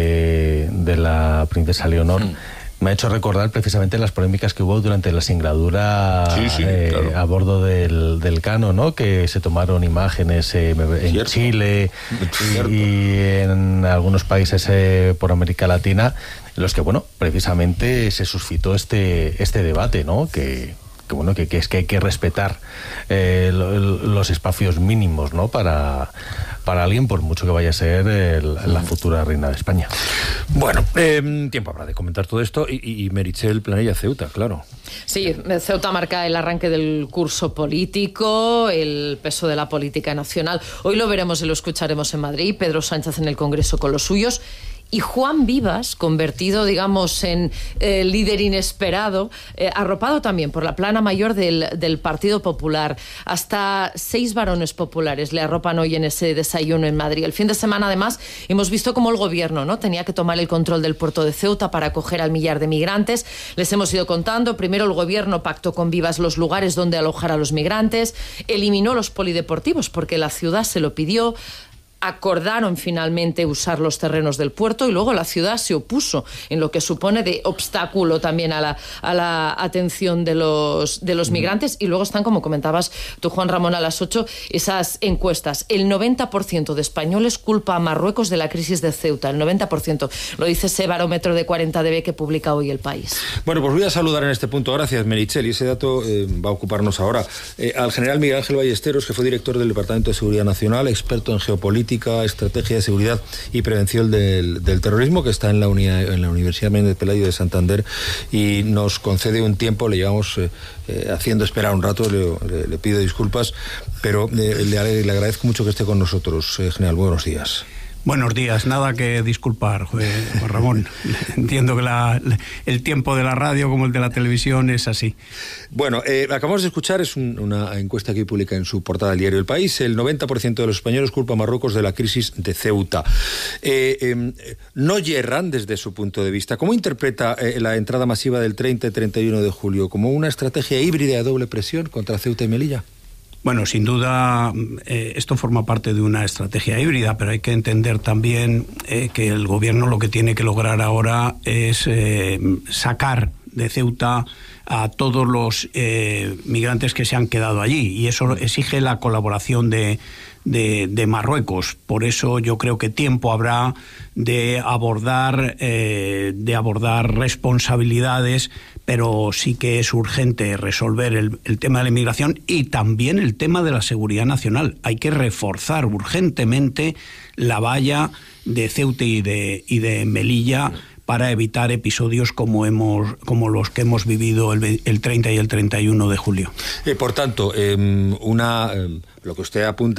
de, de la princesa Leonor, mm. me ha hecho recordar precisamente las polémicas que hubo durante la singladura sí, sí, eh, claro. a bordo del, del Cano, ¿no?, que se tomaron imágenes eh, en Cierto. Chile y, y en algunos países eh, por América Latina, en los que, bueno, precisamente se suscitó este, este debate, ¿no?, que, que bueno, que, que es que hay que respetar eh, lo, los espacios mínimos, ¿no?, para, para alguien, por mucho que vaya a ser el, la futura reina de España. Bueno, eh, tiempo habrá de comentar todo esto, y, y Meritxell Planella, Ceuta, claro. Sí, Ceuta marca el arranque del curso político, el peso de la política nacional. Hoy lo veremos y lo escucharemos en Madrid, Pedro Sánchez en el Congreso con los suyos, y Juan Vivas, convertido, digamos, en eh, líder inesperado, eh, arropado también por la plana mayor del, del Partido Popular. Hasta seis varones populares le arropan hoy en ese desayuno en Madrid. El fin de semana, además, hemos visto cómo el gobierno, ¿no?, tenía que tomar el control del puerto de Ceuta para acoger al millar de migrantes. Les hemos ido contando. Primero, el gobierno pactó con Vivas los lugares donde alojar a los migrantes, eliminó los polideportivos porque la ciudad se lo pidió, acordaron finalmente usar los terrenos del puerto, y luego la ciudad se opuso, en lo que supone de obstáculo también a la, a la atención de los, de los migrantes. Y luego están, como comentabas tú, Juan Ramón, a las ocho, esas encuestas. El noventa por ciento de españoles culpa a Marruecos de la crisis de Ceuta, el noventa por ciento. Lo dice ese barómetro de cuarenta D B que publica hoy El País. Bueno, pues voy a saludar en este punto, gracias Meritxell, y ese dato eh, va a ocuparnos ahora, eh, al general Miguel Ángel Ballesteros, que fue director del Departamento de Seguridad Nacional, experto en geopolítica, estrategia de seguridad y prevención del, del terrorismo, que está en la, uni, en la Universidad Méndez Pelayo de Santander, y nos concede un tiempo. Le llevamos eh, eh, haciendo esperar un rato, le, le, le pido disculpas, pero eh, le, le agradezco mucho que esté con nosotros. Eh, general, buenos días. Buenos días, nada que disculpar, Juan Ramón. Entiendo que la, el tiempo de la radio como el de la televisión es así. Bueno, eh, acabamos de escuchar, es un, una encuesta que publica en su portada del diario El País, el noventa por ciento de los españoles culpa a Marruecos de la crisis de Ceuta. Eh, eh, no yerran desde su punto de vista. ¿Cómo interpreta eh, la entrada masiva del treinta y treinta y uno de julio? ¿Como una estrategia híbrida de doble presión contra Ceuta y Melilla? Bueno, sin duda eh, esto forma parte de una estrategia híbrida, pero hay que entender también eh, que el gobierno lo que tiene que lograr ahora es eh, sacar de Ceuta a todos los eh, migrantes que se han quedado allí, y eso exige la colaboración de, de, de Marruecos. Por eso yo creo que tiempo habrá de abordar, eh, de abordar responsabilidades, pero sí que es urgente resolver el, el tema de la inmigración y también el tema de la seguridad nacional. Hay que reforzar urgentemente la valla de Ceuta y de, y de Melilla para evitar episodios como hemos como los que hemos vivido el, el treinta y el treinta y uno de julio. Eh, por tanto, eh, una eh, lo que usted apunta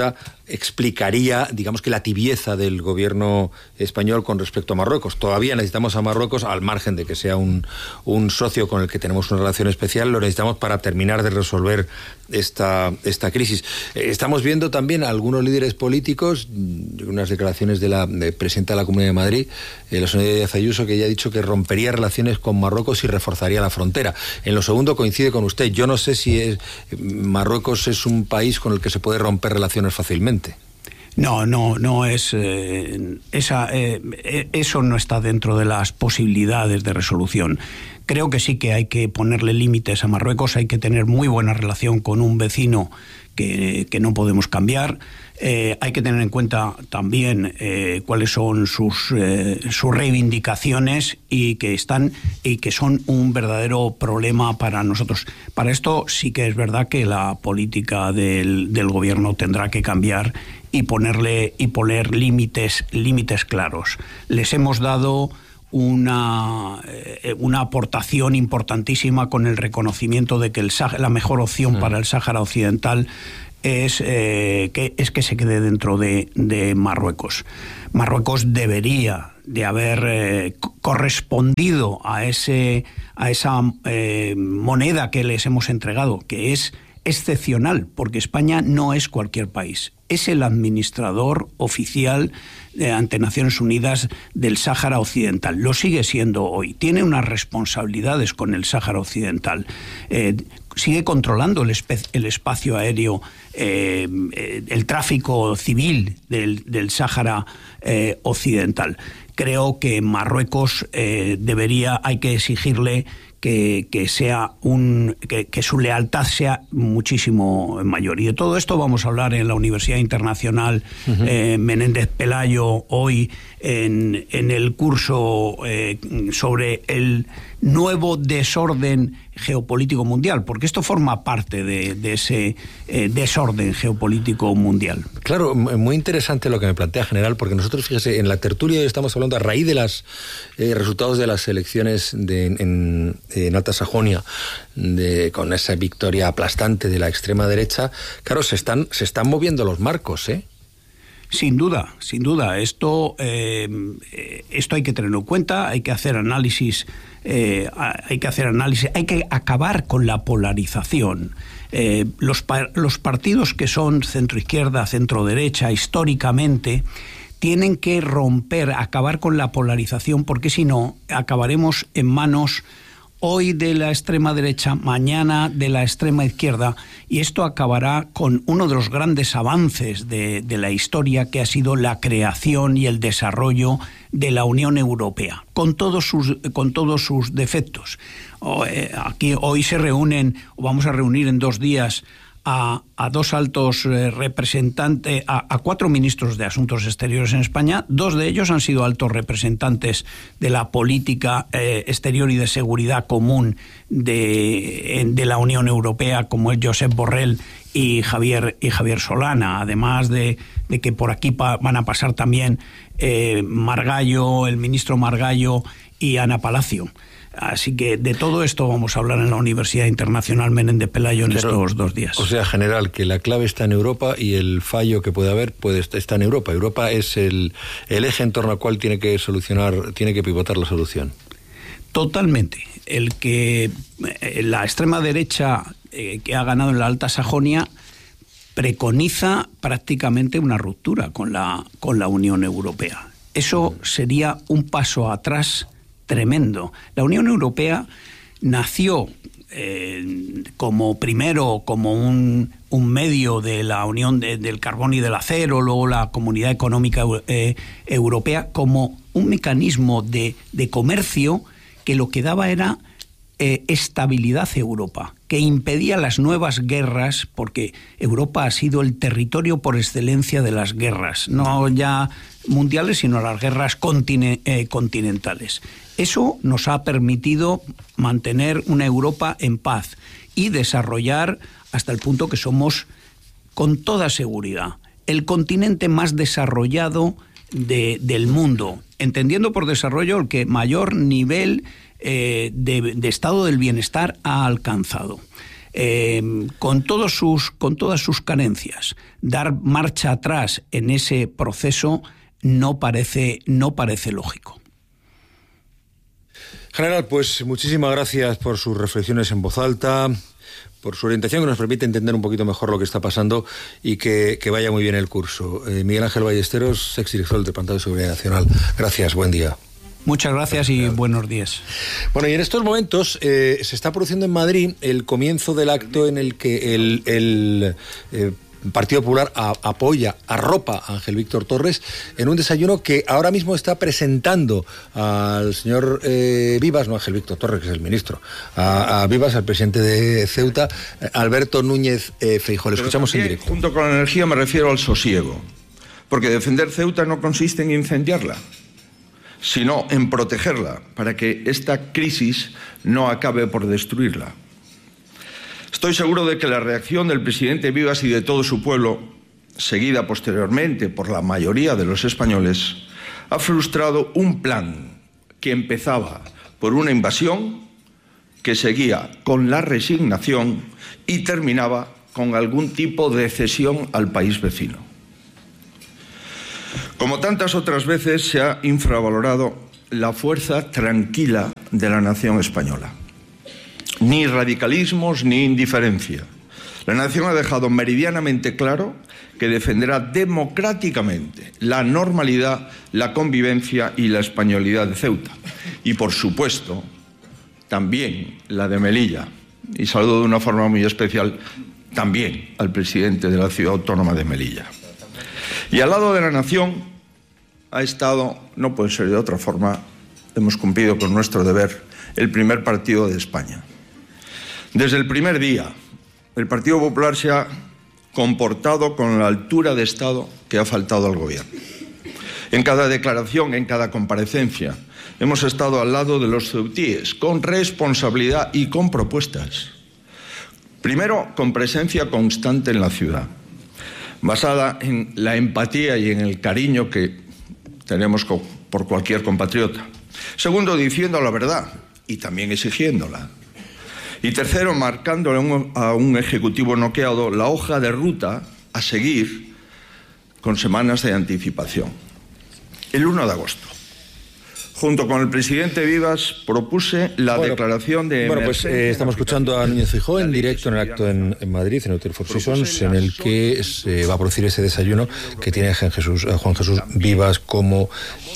explicaría, digamos que la tibieza del gobierno español con respecto a Marruecos. Todavía necesitamos a Marruecos, al margen de que sea un, un socio con el que tenemos una relación especial, lo necesitamos para terminar de resolver esta, esta crisis. Estamos viendo también a algunos líderes políticos, unas declaraciones de la de presidenta de la Comunidad de Madrid, eh, la señora Díaz Ayuso, que ya ha dicho que rompería relaciones con Marruecos y reforzaría la frontera. En lo segundo coincide con usted. Yo no sé si es, Marruecos es un país con el que se puede romper relaciones fácilmente. No, no, no es eh, esa, eh, eso no está dentro de las posibilidades de resolución. Creo que sí que hay que ponerle límites a Marruecos, hay que tener muy buena relación con un vecino que, que no podemos cambiar. Eh, hay que tener en cuenta también eh, cuáles son sus, eh, sus reivindicaciones y que están y que son un verdadero problema para nosotros. Para esto sí que es verdad que la política del, del gobierno tendrá que cambiar y ponerle y poner límites límites claros. Les hemos dado una, eh, una aportación importantísima con el reconocimiento de que el, la mejor opción mm. para el Sáhara Occidental es, eh, que, es que se quede dentro de, de Marruecos. Marruecos debería de haber eh, correspondido a, ese, a esa eh, moneda que les hemos entregado, que es excepcional, porque España no es cualquier país. Es el administrador oficial eh, ante Naciones Unidas del Sáhara Occidental. Lo sigue siendo hoy. Tiene unas responsabilidades con el Sáhara Occidental. Eh, sigue controlando el, espe- el espacio aéreo, eh, eh, el tráfico civil del, del Sáhara eh, Occidental. Creo que Marruecos eh, debería, hay que exigirle Que, que sea un que, que su lealtad sea muchísimo mayor. Y de todo esto vamos a hablar en la Universidad Internacional uh-huh. eh, Menéndez Pelayo hoy en, en el curso eh, sobre el nuevo desorden geopolítico mundial, porque esto forma parte de, de ese eh, desorden geopolítico mundial. Claro, muy interesante lo que me plantea, general, porque nosotros, fíjese, en la tertulia estamos hablando a raíz de los eh, resultados de las elecciones de, en, en Alta Sajonia, de, con esa victoria aplastante de la extrema derecha. Claro, se están, se están moviendo los marcos, ¿eh? Sin duda, sin duda. Esto, eh, esto hay que tenerlo en cuenta, hay que hacer análisis, eh, hay que hacer análisis, hay que acabar con la polarización. Eh, los, los partidos que son centroizquierda, centroderecha, históricamente, tienen que romper, acabar con la polarización, porque si no, acabaremos en manos hoy de la extrema derecha, mañana de la extrema izquierda, y esto acabará con uno de los grandes avances de, de la historia, que ha sido la creación y el desarrollo de la Unión Europea, con todos sus, con todos sus defectos. Aquí hoy se reúnen, o vamos a reunir en dos días, A, a dos altos eh, representantes, a, a cuatro ministros de Asuntos Exteriores en España. Dos de ellos han sido altos representantes de la política eh, exterior y de seguridad común de, de la Unión Europea, como es Josep Borrell y Javier, y Javier Solana, además de, de que por aquí pa, van a pasar también eh, Margallo, el ministro Margallo y Ana Palacio. Así que de todo esto vamos a hablar en la Universidad Internacional Menéndez Pelayo en Pero, estos dos días. O sea, general, que la clave está en Europa y el fallo que puede haber puede está en Europa. Europa es el, el eje en torno al cual tiene que solucionar, tiene que pivotar la solución. Totalmente. El que la extrema derecha eh, que ha ganado en la Alta Sajonia preconiza prácticamente una ruptura con la, con la Unión Europea. Eso sería un paso atrás tremendo. La Unión Europea nació eh, como primero como un, un medio de la Unión de, del Carbón y del Acero, luego la Comunidad Económica eh, Europea, como un mecanismo de, de comercio que lo que daba era eh, estabilidad a Europa, que impedía las nuevas guerras, porque Europa ha sido el territorio por excelencia de las guerras, no ya mundiales, sino las guerras contine, eh, continentales. Eso nos ha permitido mantener una Europa en paz y desarrollar hasta el punto que somos, con toda seguridad, el continente más desarrollado de, del mundo, entendiendo por desarrollo el que mayor nivel eh, de, de estado del bienestar ha alcanzado. eh, con, todos sus, con todas sus carencias, dar marcha atrás en ese proceso no parece, no parece lógico. General, pues muchísimas gracias por sus reflexiones en voz alta, por su orientación que nos permite entender un poquito mejor lo que está pasando y que, que vaya muy bien el curso. Eh, Miguel Ángel Ballesteros, exdirector del Departamento de Seguridad Nacional. Gracias, buen día. Muchas gracias y buenos días. Bueno, y en estos momentos eh, se está produciendo en Madrid el comienzo del acto en el que el, el eh, Partido Popular a, apoya, arropa a Ángel Víctor Torres en un desayuno que ahora mismo está presentando al señor eh, Vivas, no Ángel Víctor Torres, que es el ministro, a, a Vivas, al presidente de Ceuta, Alberto Núñez eh, Feijóo. Le escuchamos también, en directo. Junto con la energía me refiero al sosiego, porque defender Ceuta no consiste en incendiarla, sino en protegerla, para que esta crisis no acabe por destruirla. Estoy seguro de que la reacción del presidente Vivas y de todo su pueblo, seguida posteriormente por la mayoría de los españoles, ha frustrado un plan que empezaba por una invasión, que seguía con la resignación y terminaba con algún tipo de cesión al país vecino. Como tantas otras veces, se ha infravalorado la fuerza tranquila de la nación española. Ni radicalismos ni indiferencia. La nación ha dejado meridianamente claro que defenderá democráticamente la normalidad, la convivencia y la españolidad de Ceuta. Y, por supuesto, también la de Melilla. Y saludo de una forma muy especial también al presidente de la ciudad autónoma de Melilla. Y al lado de la nación ha estado, no puede ser de otra forma, hemos cumplido con nuestro deber, el primer partido de España. Desde el primer día, el Partido Popular se ha comportado con la altura de Estado que ha faltado al Gobierno. En cada declaración, en cada comparecencia, hemos estado al lado de los ceutíes, con responsabilidad y con propuestas. Primero, con presencia constante en la ciudad, basada en la empatía y en el cariño que tenemos por cualquier compatriota. Segundo, diciendo la verdad y también exigiéndola. Y tercero, marcándole a un, a un ejecutivo noqueado la hoja de ruta a seguir con semanas de anticipación. El uno de agosto, junto con el presidente Vivas, propuse la bueno, declaración de Bueno, pues eh, estamos escuchando a Núñez Feijóo en directo en el acto en, en Madrid, en el Hotel Four Seasons, en el que se va a producir ese desayuno que tiene a Juan Jesús, a Juan Jesús Vivas como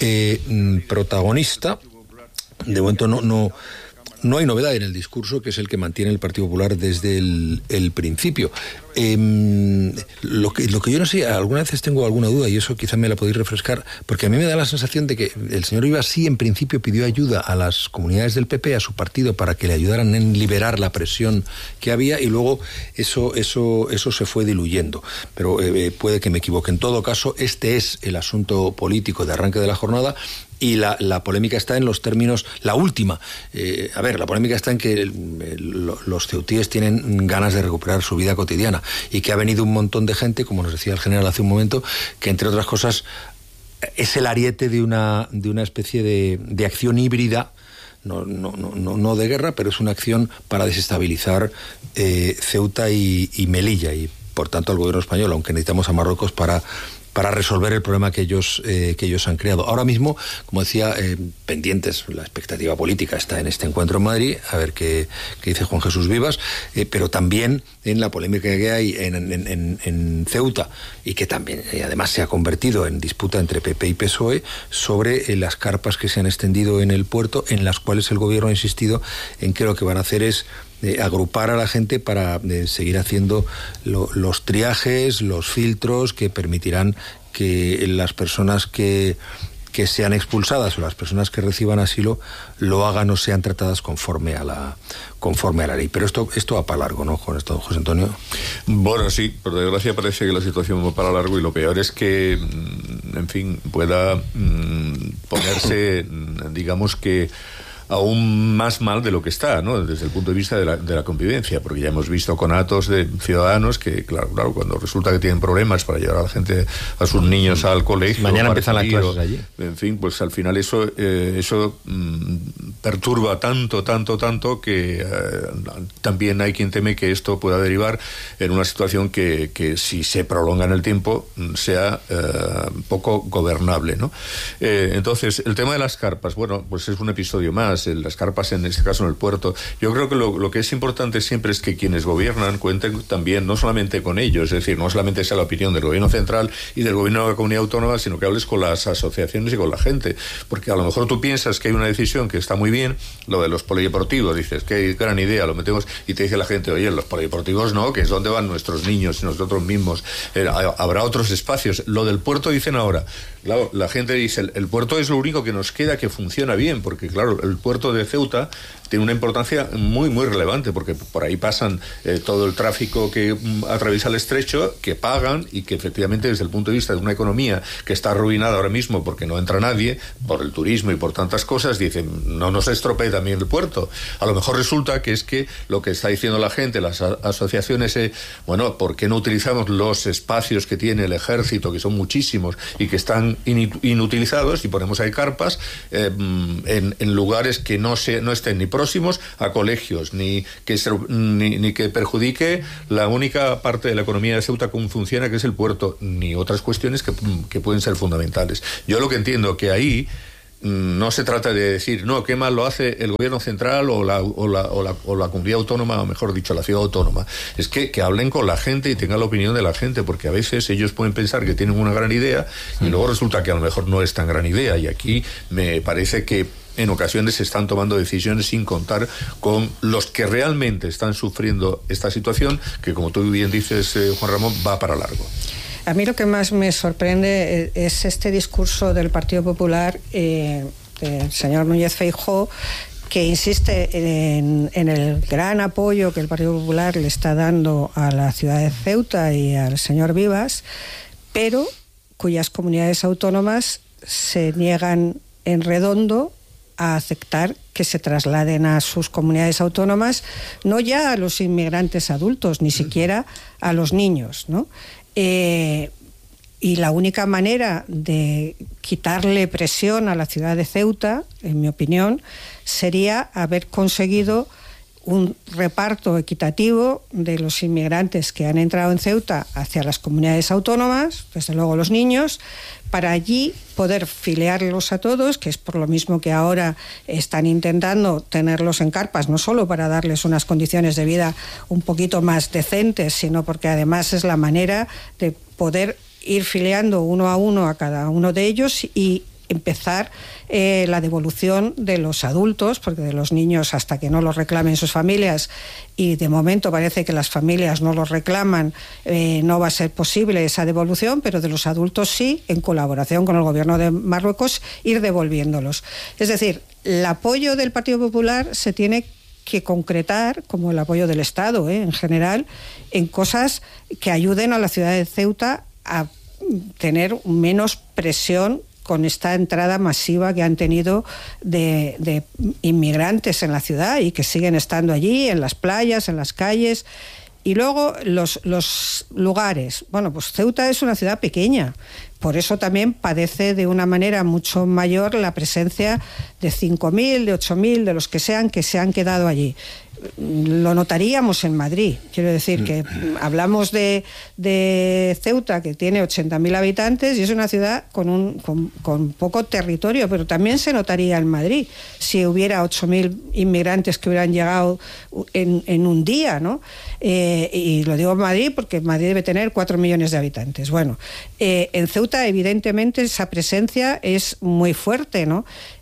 eh, protagonista. De momento no... no No hay novedad en el discurso, que es el que mantiene el Partido Popular desde el, el principio. Eh, lo, que, lo que yo no sé, algunas veces tengo alguna duda, y eso quizá me la podéis refrescar, porque a mí me da la sensación de que el señor Vivas sí en principio pidió ayuda a las comunidades del P P, a su partido, para que le ayudaran en liberar la presión que había, y luego eso, eso, eso se fue diluyendo. Pero eh, puede que me equivoque. En todo caso, este es el asunto político de arranque de la jornada. Y la, la polémica está en los términos, la última, eh, a ver, la polémica está en que el, el, los ceutíes tienen ganas de recuperar su vida cotidiana y que ha venido un montón de gente, como nos decía el general hace un momento, que entre otras cosas es el ariete de una, de una especie de, de acción híbrida, no, no, no, no de guerra, pero es una acción para desestabilizar eh, Ceuta y, y Melilla, y por tanto al gobierno español, aunque necesitamos a Marruecos para... para resolver el problema que ellos, eh, que ellos han creado. Ahora mismo, como decía, eh, pendientes, la expectativa política está en este encuentro en Madrid, a ver qué, qué dice Juan Jesús Vivas, eh, pero también en la polémica que hay en, en, en, en Ceuta, y que también eh, además se ha convertido en disputa entre P P y P S O E sobre eh, las carpas que se han extendido en el puerto, en las cuales el gobierno ha insistido en que lo que van a hacer es Eh, agrupar a la gente para eh, seguir haciendo lo, los triajes, los filtros que permitirán que las personas que, que sean expulsadas o las personas que reciban asilo lo hagan o sean tratadas conforme a la conforme a la ley. Pero esto esto va para largo, ¿no, con esto, José Antonio? Bueno, sí, por desgracia parece que la situación va para largo, y lo peor es que, en fin, pueda mmm, ponerse, digamos que aún más mal de lo que está, ¿no? Desde el punto de vista de la, de la convivencia, porque ya hemos visto conatos de ciudadanos que, claro, claro, cuando resulta que tienen problemas para llevar a la gente, a sus niños al colegio, mañana empiezan las clases allí, en fin, pues al final eso eh, eso mmm, perturba tanto, tanto, tanto que eh, también hay quien teme que esto pueda derivar en una situación que, que si se prolonga en el tiempo sea eh, poco gobernable, ¿no? Eh, entonces, el tema de las carpas, bueno, pues es un episodio más, las carpas en este caso en el puerto. Yo creo que lo, lo que es importante siempre es que quienes gobiernan cuenten también, no solamente con ellos, es decir, no solamente sea la opinión del gobierno central y del gobierno de la comunidad autónoma, sino que hables con las asociaciones y con la gente, porque a lo mejor tú piensas que hay una decisión que está muy bien, lo de los polideportivos, dices, qué gran idea, lo metemos, y te dice la gente, oye, los polideportivos no, que es donde van nuestros niños y nosotros mismos, eh, habrá otros espacios. Lo del puerto dicen ahora, claro, la gente dice, el, el puerto es lo único que nos queda que funciona bien, porque claro, el puerto de Ceuta tiene una importancia muy, muy relevante, porque por ahí pasan eh, todo el tráfico que mm, atraviesa el estrecho, que pagan y que efectivamente desde el punto de vista de una economía que está arruinada ahora mismo porque no entra nadie, por el turismo y por tantas cosas, dicen, no nos estropee también el puerto. A lo mejor resulta que es que lo que está diciendo la gente, las a- asociaciones, eh, bueno, ¿por qué no utilizamos los espacios que tiene el ejército, que son muchísimos y que están in- inutilizados, y ponemos ahí carpas eh, en, en lugares que no, se, no estén ni próximos a colegios, ni que, se, ni, ni que perjudique la única parte de la economía de Ceuta como funciona, que es el puerto, ni otras cuestiones que, que pueden ser fundamentales. Yo lo que entiendo que ahí no se trata de decir, no, qué mal lo hace el gobierno central o la, o la, o la, o la comunidad autónoma, o mejor dicho, la ciudad autónoma. Es que, que hablen con la gente y tengan la opinión de la gente, porque a veces ellos pueden pensar que tienen una gran idea y luego resulta que a lo mejor no es tan gran idea. Y aquí me parece que en ocasiones se están tomando decisiones sin contar con los que realmente están sufriendo esta situación, que como tú bien dices, eh, Juan Ramón, va para largo. A mí lo que más me sorprende es este discurso del Partido Popular, eh, del señor Núñez Feijóo, que insiste en, en el gran apoyo que el Partido Popular le está dando a la ciudad de Ceuta y al señor Vivas, pero cuyas comunidades autónomas se niegan en redondo a aceptar que se trasladen a sus comunidades autónomas, no ya a los inmigrantes adultos, ni siquiera a los niños, ¿no? Eh, y la única manera de quitarle presión a la ciudad de Ceuta, en mi opinión, sería haber conseguido un reparto equitativo de los inmigrantes que han entrado en Ceuta hacia las comunidades autónomas, desde luego los niños, para allí poder filiarlos a todos, que es por lo mismo que ahora están intentando tenerlos en carpas, no solo para darles unas condiciones de vida un poquito más decentes, sino porque además es la manera de poder ir filiando uno a uno a cada uno de ellos y empezar eh, la devolución de los adultos, porque de los niños hasta que no los reclamen sus familias, y de momento parece que las familias no los reclaman, eh, no va a ser posible esa devolución, pero de los adultos sí, en colaboración con el gobierno de Marruecos, ir devolviéndolos. Es decir, el apoyo del Partido Popular se tiene que concretar, como el apoyo del Estado, ¿eh? en general, en cosas que ayuden a la ciudad de Ceuta a tener menos presión con esta entrada masiva que han tenido de, de inmigrantes en la ciudad y que siguen estando allí, en las playas, en las calles. Y luego los, los lugares. Bueno, pues Ceuta es una ciudad pequeña, por eso también padece de una manera mucho mayor la presencia de cinco mil, de ocho mil, de los que sean, que se han quedado allí. Lo notaríamos en Madrid, quiero decir que hablamos de, de Ceuta, que tiene ochenta mil habitantes y es una ciudad con, un, con, con poco territorio, pero también se notaría en Madrid si hubiera ocho mil inmigrantes que hubieran llegado en, en un día, ¿no? Eh, y lo digo en Madrid porque Madrid debe tener cuatro millones de habitantes. Bueno, eh, en Ceuta evidentemente esa presencia es muy fuerte, ¿no?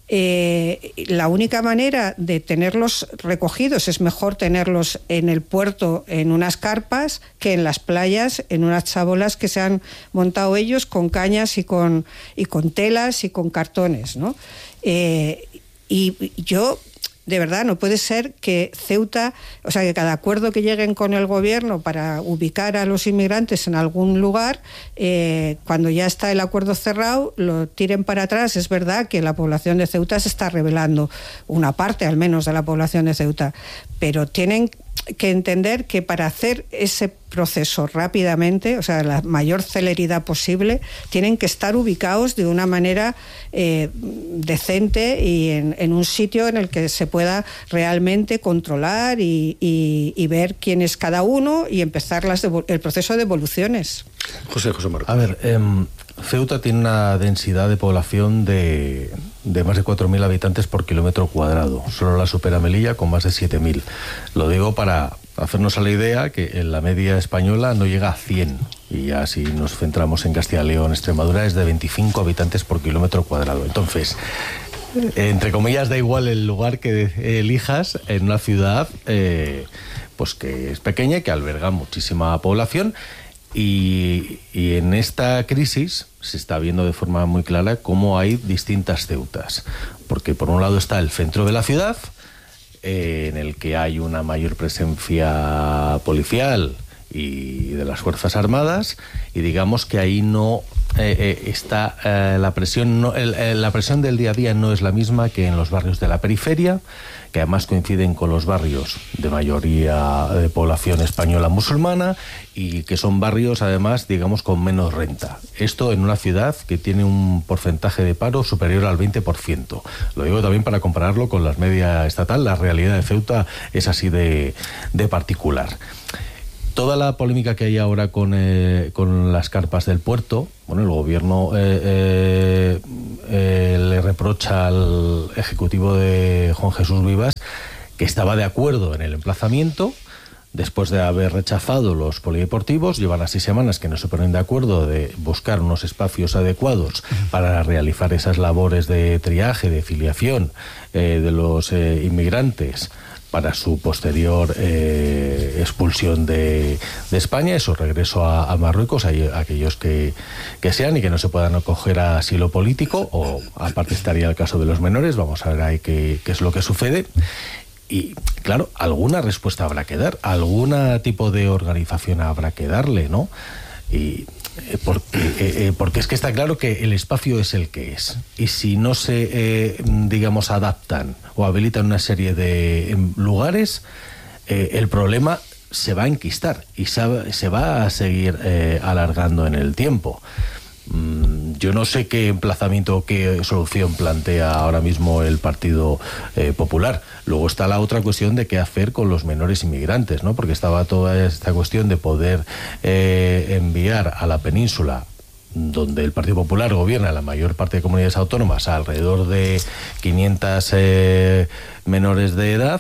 Eh, la única manera de tenerlos recogidos es mejor tenerlos en el puerto en unas carpas que en las playas en unas chabolas que se han montado ellos con cañas y con, y con telas y con cartones, ¿no? Eh, y yo de verdad, no puede ser que Ceuta, o sea, que cada acuerdo que lleguen con el gobierno para ubicar a los inmigrantes en algún lugar, eh, cuando ya está el acuerdo cerrado, lo tiren para atrás. Es verdad que la población de Ceuta se está rebelando, una parte al menos de la población de Ceuta, pero tienen que entender que para hacer ese proceso rápidamente, o sea, la mayor celeridad posible, tienen que estar ubicados de una manera eh, decente y en, en un sitio en el que se pueda realmente controlar y, y, y ver quién es cada uno y empezar las el proceso de devoluciones. José José Marcos. A ver, eh, Ceuta tiene una densidad de población de, de más de cuatro mil habitantes por kilómetro cuadrado. Solo la supera Melilla con más de siete mil. Lo digo para hacernos a la idea que en la media española no llega a cien. Y ya si nos centramos en Castilla y León, Extremadura, es de veinticinco habitantes por kilómetro cuadrado. Entonces, entre comillas, da igual el lugar que elijas en una ciudad eh, pues que es pequeña y que alberga muchísima población. Y, y en esta crisis se está viendo de forma muy clara cómo hay distintas Ceutas. Porque por un lado está el centro de la ciudad, eh, en el que hay una mayor presencia policial y de las Fuerzas Armadas, y digamos que ahí no eh, eh, está eh, la presión, no, el, eh, la presión del día a día no es la misma que en los barrios de la periferia, que además coinciden con los barrios de mayoría de población española musulmana y que son barrios además, digamos, con menos renta. Esto en una ciudad que tiene un porcentaje de paro superior al veinte por ciento. Lo digo también para compararlo con las media estatal. La realidad de Ceuta es así de, de particular. Toda la polémica que hay ahora con, eh, con las carpas del puerto, bueno, el gobierno eh, eh, eh, le reprocha al ejecutivo de Juan Jesús Vivas que estaba de acuerdo en el emplazamiento, después de haber rechazado los polideportivos. Llevan así semanas que no se ponen de acuerdo de buscar unos espacios adecuados para realizar esas labores de triaje, de filiación eh, de los eh, inmigrantes, para su posterior eh, expulsión de, de España y su regreso a, a Marruecos, a, a aquellos que, que sean y que no se puedan acoger a asilo político, o aparte estaría el caso de los menores. Vamos a ver ahí qué, qué es lo que sucede. Y claro, alguna respuesta habrá que dar, algún tipo de organización habrá que darle, ¿no? Y eh, porque, eh, eh, porque es que está claro que el espacio es el que es, y si no se eh, digamos adaptan o habilitan una serie de eh, lugares, eh, el problema se va a enquistar y se, se va a seguir eh, alargando en el tiempo. Yo no sé qué emplazamiento o qué solución plantea ahora mismo el Partido eh, Popular. Luego está la otra cuestión de qué hacer con los menores inmigrantes, ¿no? Porque estaba toda esta cuestión de poder eh, enviar a la península, donde el Partido Popular gobierna la mayor parte de comunidades autónomas, a alrededor de quinientos eh, menores de edad.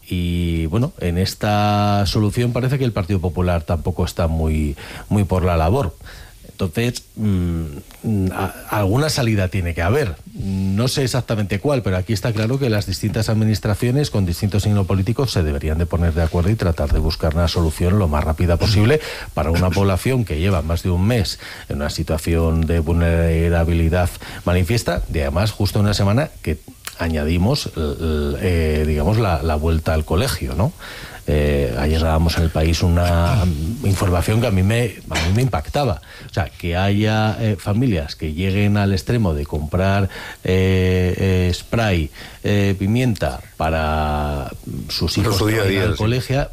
Y bueno, en esta solución parece que el Partido Popular tampoco está muy, muy por la labor. Entonces, mmm, a, alguna salida tiene que haber. No sé exactamente cuál, pero aquí está claro que las distintas administraciones con distintos signos políticos se deberían de poner de acuerdo y tratar de buscar una solución lo más rápida posible para una población que lleva más de un mes en una situación de vulnerabilidad manifiesta, y además justo una semana que añadimos, eh, digamos, la, la vuelta al colegio, ¿no? Eh, ayer dábamos en El País una información que a mí me, a mí me impactaba. O sea, que haya eh, familias que lleguen al extremo de comprar eh, eh, spray, eh, pimienta para sus hijos su día a día, al sí. colegio,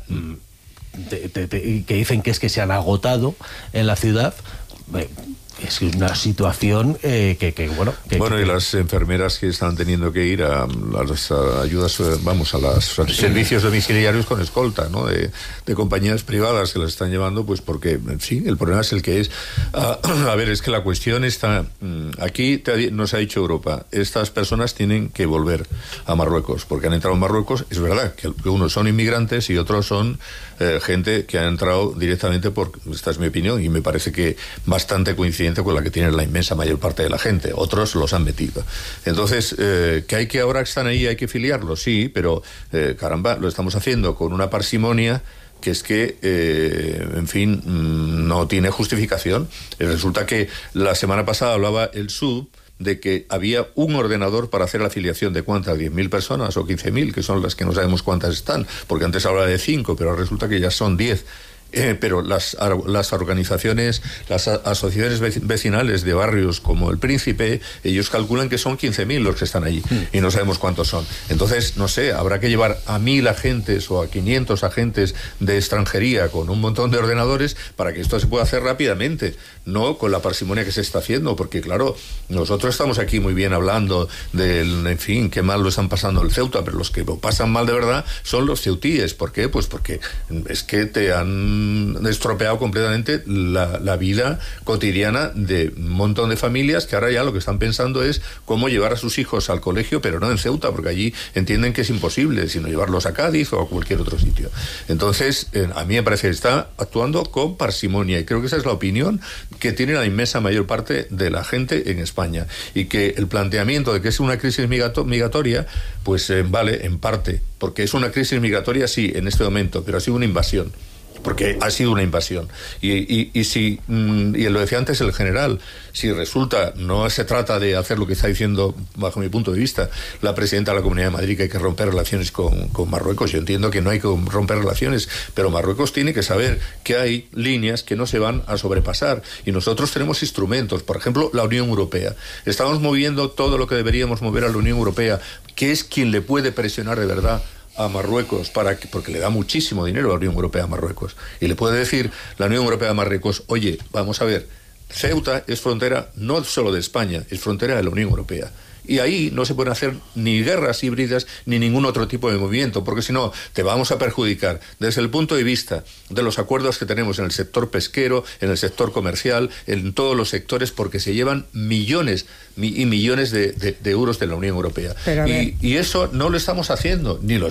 te, te, te, que dicen que es que se han agotado en la ciudad. Eh, es una situación eh, que, que, bueno... Que, bueno, que, y las enfermeras que están teniendo que ir a, a las a ayudas, vamos, a los servicios domiciliarios con escolta, ¿no? De, de compañías privadas que las están llevando, pues porque, sí, el problema es el que es. Uh, a ver, es que la cuestión está... Aquí te, nos ha dicho Europa, estas personas tienen que volver a Marruecos, porque han entrado en Marruecos. Es verdad que unos son inmigrantes y otros son eh, gente que ha entrado directamente por... Esta es mi opinión, y me parece que bastante coincidente con la que tiene la inmensa mayor parte de la gente. Otros los han metido. Entonces, eh, que hay que ahora que están ahí hay que filiarlos, sí, pero eh, caramba, lo estamos haciendo con una parsimonia que es que, eh, en fin, no tiene justificación. Resulta que la semana pasada hablaba el S U B de que había un ordenador para hacer la afiliación de cuántas, diez mil personas o quince mil, que son las que no sabemos cuántas están, porque antes hablaba de cinco, pero resulta que ya son diez. Eh, pero las, las organizaciones, las asociaciones vecinales de barrios como El Príncipe, ellos calculan que son quince mil los que están allí y no sabemos cuántos son. Entonces, no sé, habrá que llevar a mil agentes o a quinientos agentes de extranjería con un montón de ordenadores para que esto se pueda hacer rápidamente, no con la parsimonia que se está haciendo, porque claro, nosotros estamos aquí muy bien hablando del, en fin, qué mal lo están pasando el Ceuta, pero los que lo pasan mal de verdad son los ceutíes. ¿Por qué? Pues porque es que te han estropeado completamente la, la vida cotidiana de un montón de familias que ahora ya lo que están pensando es cómo llevar a sus hijos al colegio, pero no en Ceuta, porque allí entienden que es imposible, sino llevarlos a Cádiz o a cualquier otro sitio. Entonces, eh, a mí me parece que está actuando con parsimonia, y creo que esa es la opinión que tiene la inmensa mayor parte de la gente en España, y que el planteamiento de que es una crisis migrato- migratoria, pues eh, vale, en parte, porque es una crisis migratoria, sí, en este momento, pero ha sido una invasión. Porque ha sido una invasión. Y, y, y si, y lo decía antes el general, si resulta, no se trata de hacer lo que está diciendo, bajo mi punto de vista, la presidenta de la Comunidad de Madrid, que hay que romper relaciones con, con Marruecos. Yo entiendo que no hay que romper relaciones, pero Marruecos tiene que saber que hay líneas que no se van a sobrepasar. Y nosotros tenemos instrumentos, por ejemplo, la Unión Europea. Estamos moviendo todo lo que deberíamos mover a la Unión Europea, que es quien le puede presionar de verdad a Marruecos, para que, porque le da muchísimo dinero a la Unión Europea a Marruecos, y le puede decir la Unión Europea a Marruecos: oye, vamos a ver, Ceuta es frontera no solo de España, es frontera de la Unión Europea. Y ahí no se pueden hacer ni guerras híbridas ni ningún otro tipo de movimiento, porque si no, te vamos a perjudicar desde el punto de vista de los acuerdos que tenemos en el sector pesquero, en el sector comercial, en todos los sectores, porque se llevan millones y millones de, de, de euros de la Unión Europea. Y, y eso no lo estamos haciendo, ni lo